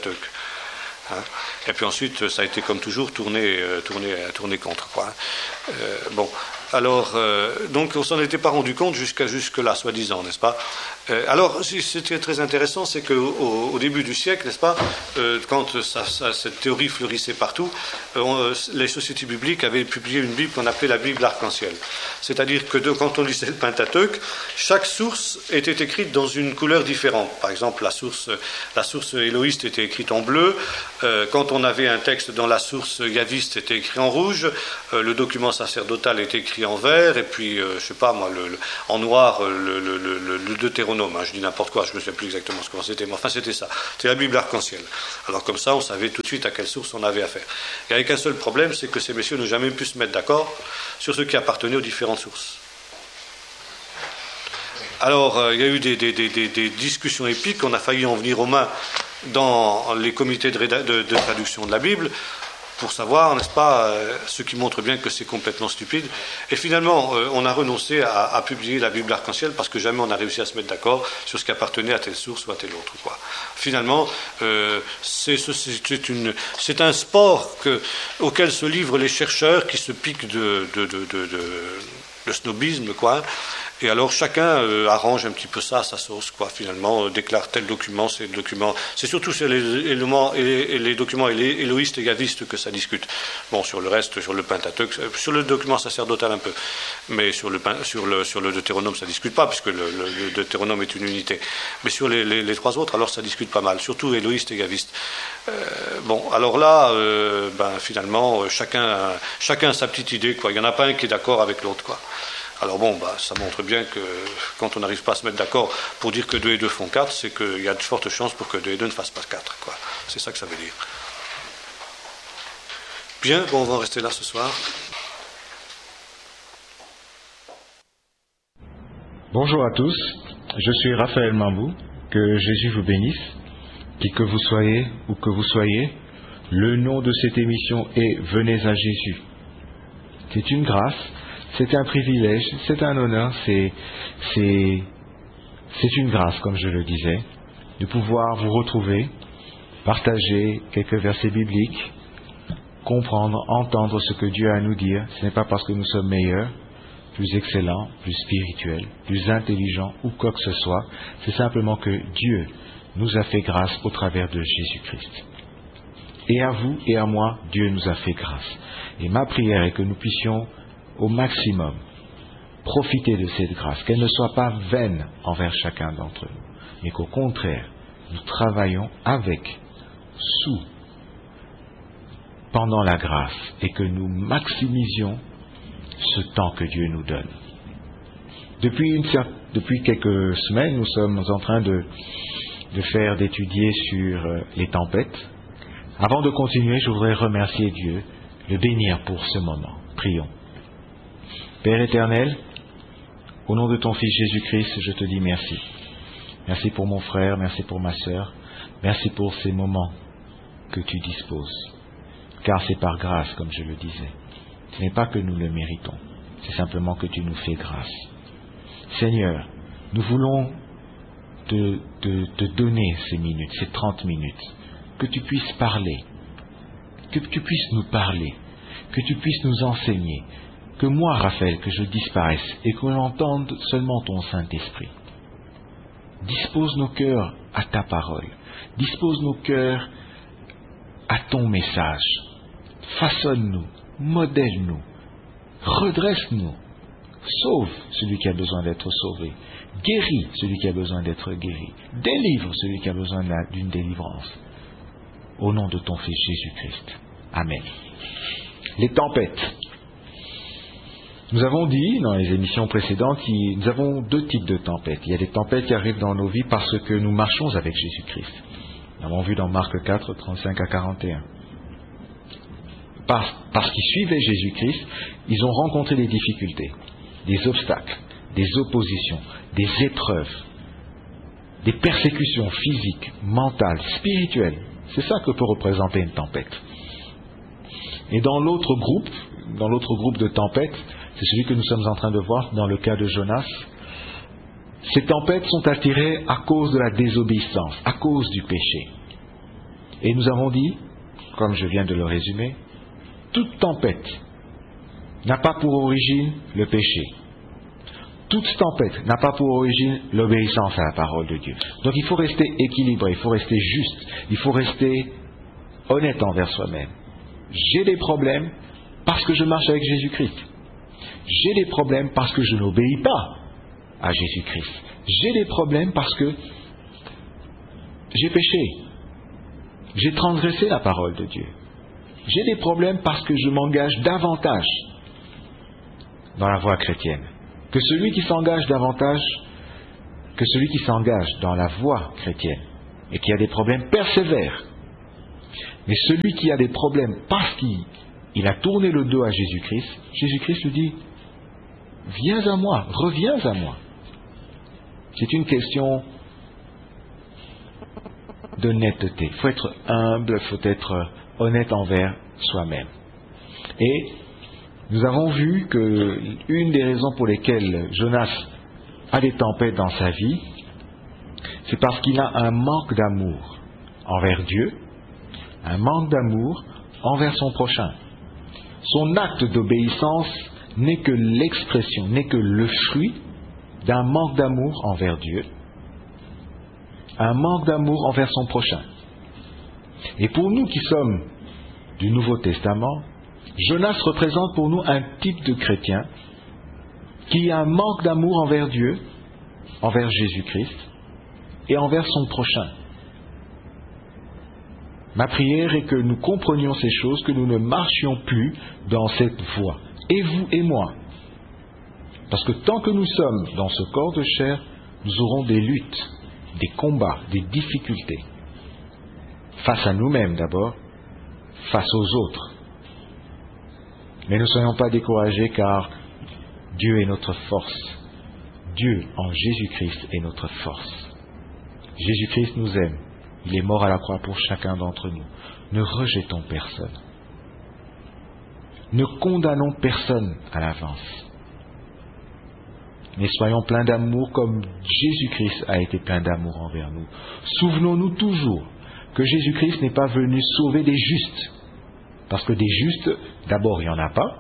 Et puis ensuite, ça a été comme toujours tourné contre, quoi. Bon, Alors, donc on s'en était pas rendu compte jusque-là, soi-disant, n'est-ce pas? Alors, ce qui est très intéressant, c'est qu'au début du siècle, n'est-ce pas, quand cette théorie fleurissait partout, les sociétés bibliques avaient publié une Bible qu'on appelait la Bible arc-en-ciel. C'est-à-dire que quand on lisait le Pentateuque, chaque source était écrite dans une couleur différente. Par exemple, la source éloïste était écrite en bleu. Quand on avait un texte dans la source yaviste, c'était écrit en rouge. Le document sacerdotal était écrit en vert. Et puis, je sais pas moi, en noir, le Deutéronome. Je dis n'importe quoi, je ne me souviens plus exactement ce que c'était, mais enfin c'était ça. C'était la Bible arc-en-ciel. Alors comme ça, on savait tout de suite à quelle source on avait affaire. Et avec un seul problème, c'est que ces messieurs n'ont jamais pu se mettre d'accord sur ce qui appartenait aux différentes sources. Alors, il y a eu des discussions épiques, on a failli en venir aux mains dans les comités de traduction de la Bible, pour savoir, n'est-ce pas, ce qui montre bien que c'est complètement stupide. Et finalement, on a renoncé à publier la Bible arc-en-ciel parce que jamais on a réussi à se mettre d'accord sur ce qui appartenait à telle source ou à telle autre, quoi. Finalement, c'est un sport auquel se livrent les chercheurs qui se piquent de snobisme, quoi. Et alors chacun arrange un petit peu ça à sa sauce, quoi. Finalement, déclare tel document, c'est le document. C'est surtout sur les documents éloïstes et yavistes que ça discute. Bon, sur le reste, sur le Pentateuque, sur le document sacerdotal un peu, mais sur le Deutéronome, ça discute pas, puisque le Deutéronome est une unité. Mais sur les trois autres, alors ça discute pas mal, surtout éloïstes et yavistes. Bon, alors là, finalement, chacun a sa petite idée, quoi. Il y en a pas un qui est d'accord avec l'autre, quoi. Alors bon, ça montre bien que quand on n'arrive pas à se mettre d'accord pour dire que 2 et 2 font 4, c'est qu'il y a de fortes chances pour que 2 et 2 ne fassent pas 4, quoi. C'est ça que ça veut dire. Bien, bon, on va en rester là ce soir. Bonjour à tous, je suis Raphaël Mambou, que Jésus vous bénisse, qui que vous soyez ou que vous soyez, le nom de cette émission est Venez à Jésus. C'est une grâce. C'est un privilège, c'est un honneur, c'est une grâce, comme je le disais, de pouvoir vous retrouver, partager quelques versets bibliques, comprendre, entendre ce que Dieu a à nous dire. Ce n'est pas parce que nous sommes meilleurs, plus excellents, plus spirituels, plus intelligents ou quoi que ce soit. C'est simplement que Dieu nous a fait grâce au travers de Jésus-Christ. Et à vous et à moi, Dieu nous a fait grâce. Et ma prière est que nous puissions au maximum profiter de cette grâce, qu'elle ne soit pas vaine envers chacun d'entre nous, mais qu'au contraire, nous travaillons avec, sous, pendant la grâce, et que nous maximisions ce temps que Dieu nous donne. Depuis quelques semaines, nous sommes en train d'étudier sur les tempêtes. Avant de continuer, je voudrais remercier Dieu, le bénir pour ce moment. Prions. Père éternel, au nom de ton Fils Jésus-Christ, je te dis merci. Merci pour mon frère, merci pour ma sœur, merci pour ces moments que tu disposes. Car c'est par grâce, comme je le disais. Ce n'est pas que nous le méritons, c'est simplement que tu nous fais grâce. Seigneur, nous voulons te donner ces minutes, ces 30 minutes, que tu puisses parler, que tu puisses nous parler, que tu puisses nous enseigner, que moi, Raphaël, que je disparaisse et que l'on entende seulement ton Saint-Esprit. Dispose nos cœurs à ta parole, dispose nos cœurs à ton message. Façonne-nous, modèle-nous, redresse-nous, sauve celui qui a besoin d'être sauvé, guéris celui qui a besoin d'être guéri, délivre celui qui a besoin d'une délivrance. Au nom de ton Fils Jésus-Christ. Amen. Les tempêtes. Nous avons dit dans les émissions précédentes, nous avons 2 types de tempêtes. Il y a des tempêtes qui arrivent dans nos vies parce que nous marchons avec Jésus-Christ. Nous l'avons vu dans Marc 4, 35 à 41. Parce qu'ils suivaient Jésus-Christ, ils ont rencontré des difficultés, des obstacles, des oppositions, des épreuves, des persécutions physiques, mentales, spirituelles. C'est ça que peut représenter une tempête. Et dans l'autre groupe de tempêtes, c'est celui que nous sommes en train de voir dans le cas de Jonas. Ces tempêtes sont attirées à cause de la désobéissance, à cause du péché. Et nous avons dit, comme je viens de le résumer, toute tempête n'a pas pour origine le péché. Toute tempête n'a pas pour origine l'obéissance à la parole de Dieu. Donc il faut rester équilibré, il faut rester juste, il faut rester honnête envers soi-même. J'ai des problèmes parce que je marche avec Jésus-Christ. J'ai des problèmes parce que je n'obéis pas à Jésus-Christ. J'ai des problèmes parce que j'ai péché. J'ai transgressé la parole de Dieu. J'ai des problèmes parce que je m'engage davantage dans la voie chrétienne que celui qui s'engage davantage, que celui qui s'engage dans la voie chrétienne et qui a des problèmes persévère. Mais celui qui a des problèmes parce qu'il a tourné le dos à Jésus-Christ, Jésus-Christ lui dit, viens à moi, reviens à moi. C'est une question d'honnêteté. Il faut être humble, il faut être honnête envers soi-même. Et nous avons vu que une des raisons pour lesquelles Jonas a des tempêtes dans sa vie, c'est parce qu'il a un manque d'amour envers Dieu, un manque d'amour envers son prochain. Son acte d'obéissance n'est que l'expression, n'est que le fruit d'un manque d'amour envers Dieu, un manque d'amour envers son prochain. Et pour nous qui sommes du Nouveau Testament, Jonas représente pour nous un type de chrétien qui a un manque d'amour envers Dieu, envers Jésus-Christ et envers son prochain. Ma prière est que nous comprenions ces choses, que nous ne marchions plus dans cette voie, et vous et moi. Parce que tant que nous sommes dans ce corps de chair, nous aurons des luttes, des combats, des difficultés. Face à nous-mêmes d'abord, face aux autres. Mais ne soyons pas découragés car Dieu est notre force. Dieu en Jésus-Christ est notre force. Jésus-Christ nous aime. Il est mort à la croix pour chacun d'entre nous. Ne rejetons personne. Ne condamnons personne à l'avance. Mais soyons pleins d'amour comme Jésus-Christ a été plein d'amour envers nous. Souvenons-nous toujours que Jésus-Christ n'est pas venu sauver des justes. Parce que des justes, d'abord, il n'y en a pas.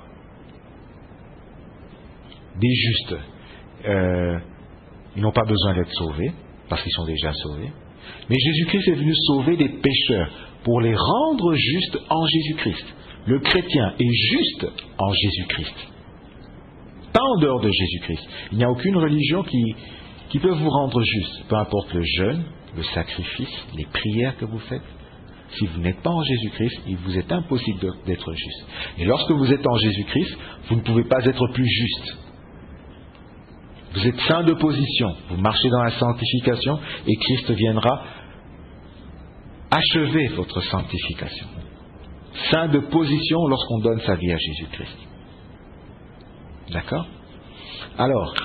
Des justes, ils n'ont pas besoin d'être sauvés, parce qu'ils sont déjà sauvés. Mais Jésus-Christ est venu sauver des pécheurs, pour les rendre justes en Jésus-Christ. Le chrétien est juste en Jésus-Christ. Pas en dehors de Jésus-Christ. Il n'y a aucune religion qui peut vous rendre juste. Peu importe le jeûne, le sacrifice, les prières que vous faites. Si vous n'êtes pas en Jésus-Christ, il vous est impossible d'être juste. Et lorsque vous êtes en Jésus-Christ, vous ne pouvez pas être plus juste. Vous êtes saint de position, vous marchez dans la sanctification et Christ viendra achever votre sanctification. Saint de position lorsqu'on donne sa vie à Jésus-Christ. D'accord ? Alors,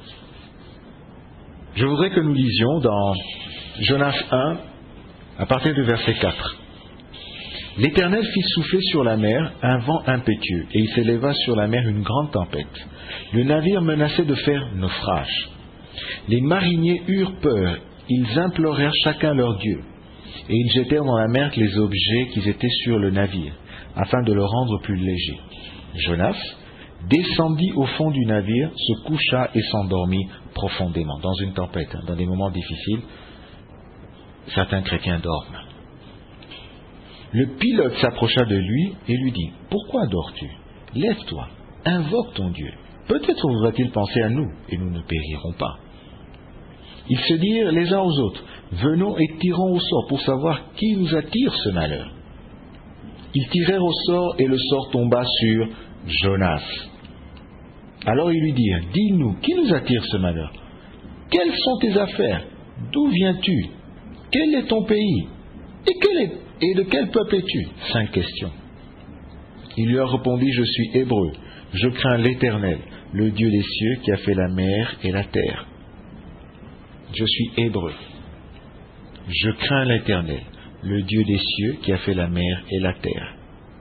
je voudrais que nous lisions dans Jonas 1, à partir du verset 4. L'Éternel fit souffler sur la mer un vent impétueux, et il s'éleva sur la mer une grande tempête. Le navire menaçait de faire naufrage. Les mariniers eurent peur, ils implorèrent chacun leur Dieu, et ils jetèrent dans la mer les objets qui étaient sur le navire, afin de le rendre plus léger. Jonas descendit au fond du navire, se coucha et s'endormit profondément. Dans une tempête, dans des moments difficiles, certains chrétiens dorment. Le pilote s'approcha de lui et lui dit, « Pourquoi dors-tu? Lève-toi, invoque ton Dieu. Peut-être va-t-il penser à nous, et nous ne périrons pas. » Ils se dirent les uns aux autres, « Venons et tirons au sort pour savoir qui nous attire ce malheur. » Ils tirèrent au sort et le sort tomba sur Jonas. Alors ils lui dirent, « Dis-nous, qui nous attire ce malheur? Quelles sont tes affaires? D'où viens-tu? Quel est ton pays? Et de quel peuple es-tu? » 5 questions. Il leur répondit, « Je suis hébreu, je crains l'Éternel, le Dieu des cieux qui a fait la mer et la terre. » Je suis hébreu. Je crains l'Éternel, le Dieu des cieux qui a fait la mer et la terre.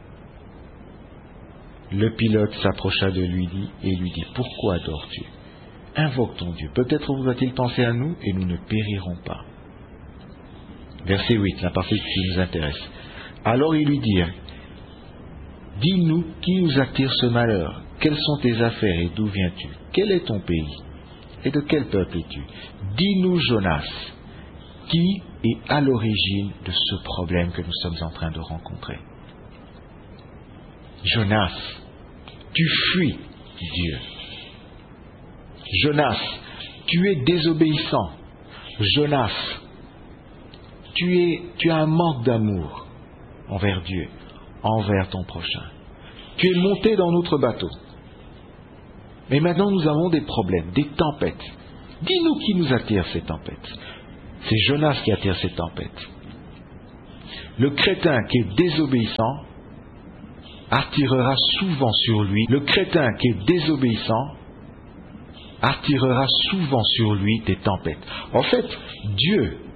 Le pilote s'approcha de lui et lui dit, « Pourquoi dors-tu? Invoque ton Dieu. Peut-être va-t-il penser à nous et nous ne périrons pas. » Verset 8, la partie qui nous intéresse. Alors ils lui dirent, « Dis-nous qui nous attire ce malheur. Quelles sont tes affaires et d'où viens-tu? Quel est ton pays? Et de quel peuple es-tu? Dis-nous, Jonas, qui est à l'origine de ce problème que nous sommes en train de rencontrer. Jonas, tu fuis Dieu. Jonas, tu es désobéissant. Jonas, tu as un manque d'amour envers Dieu, envers ton prochain. Tu es monté dans notre bateau. Mais maintenant nous avons des problèmes, des tempêtes. Dis-nous qui nous attire ces tempêtes. C'est Jonas qui attire ces tempêtes. Le crétin qui est désobéissant attirera souvent sur lui. Le crétin qui est désobéissant attirera souvent sur lui des tempêtes. En fait, Dieu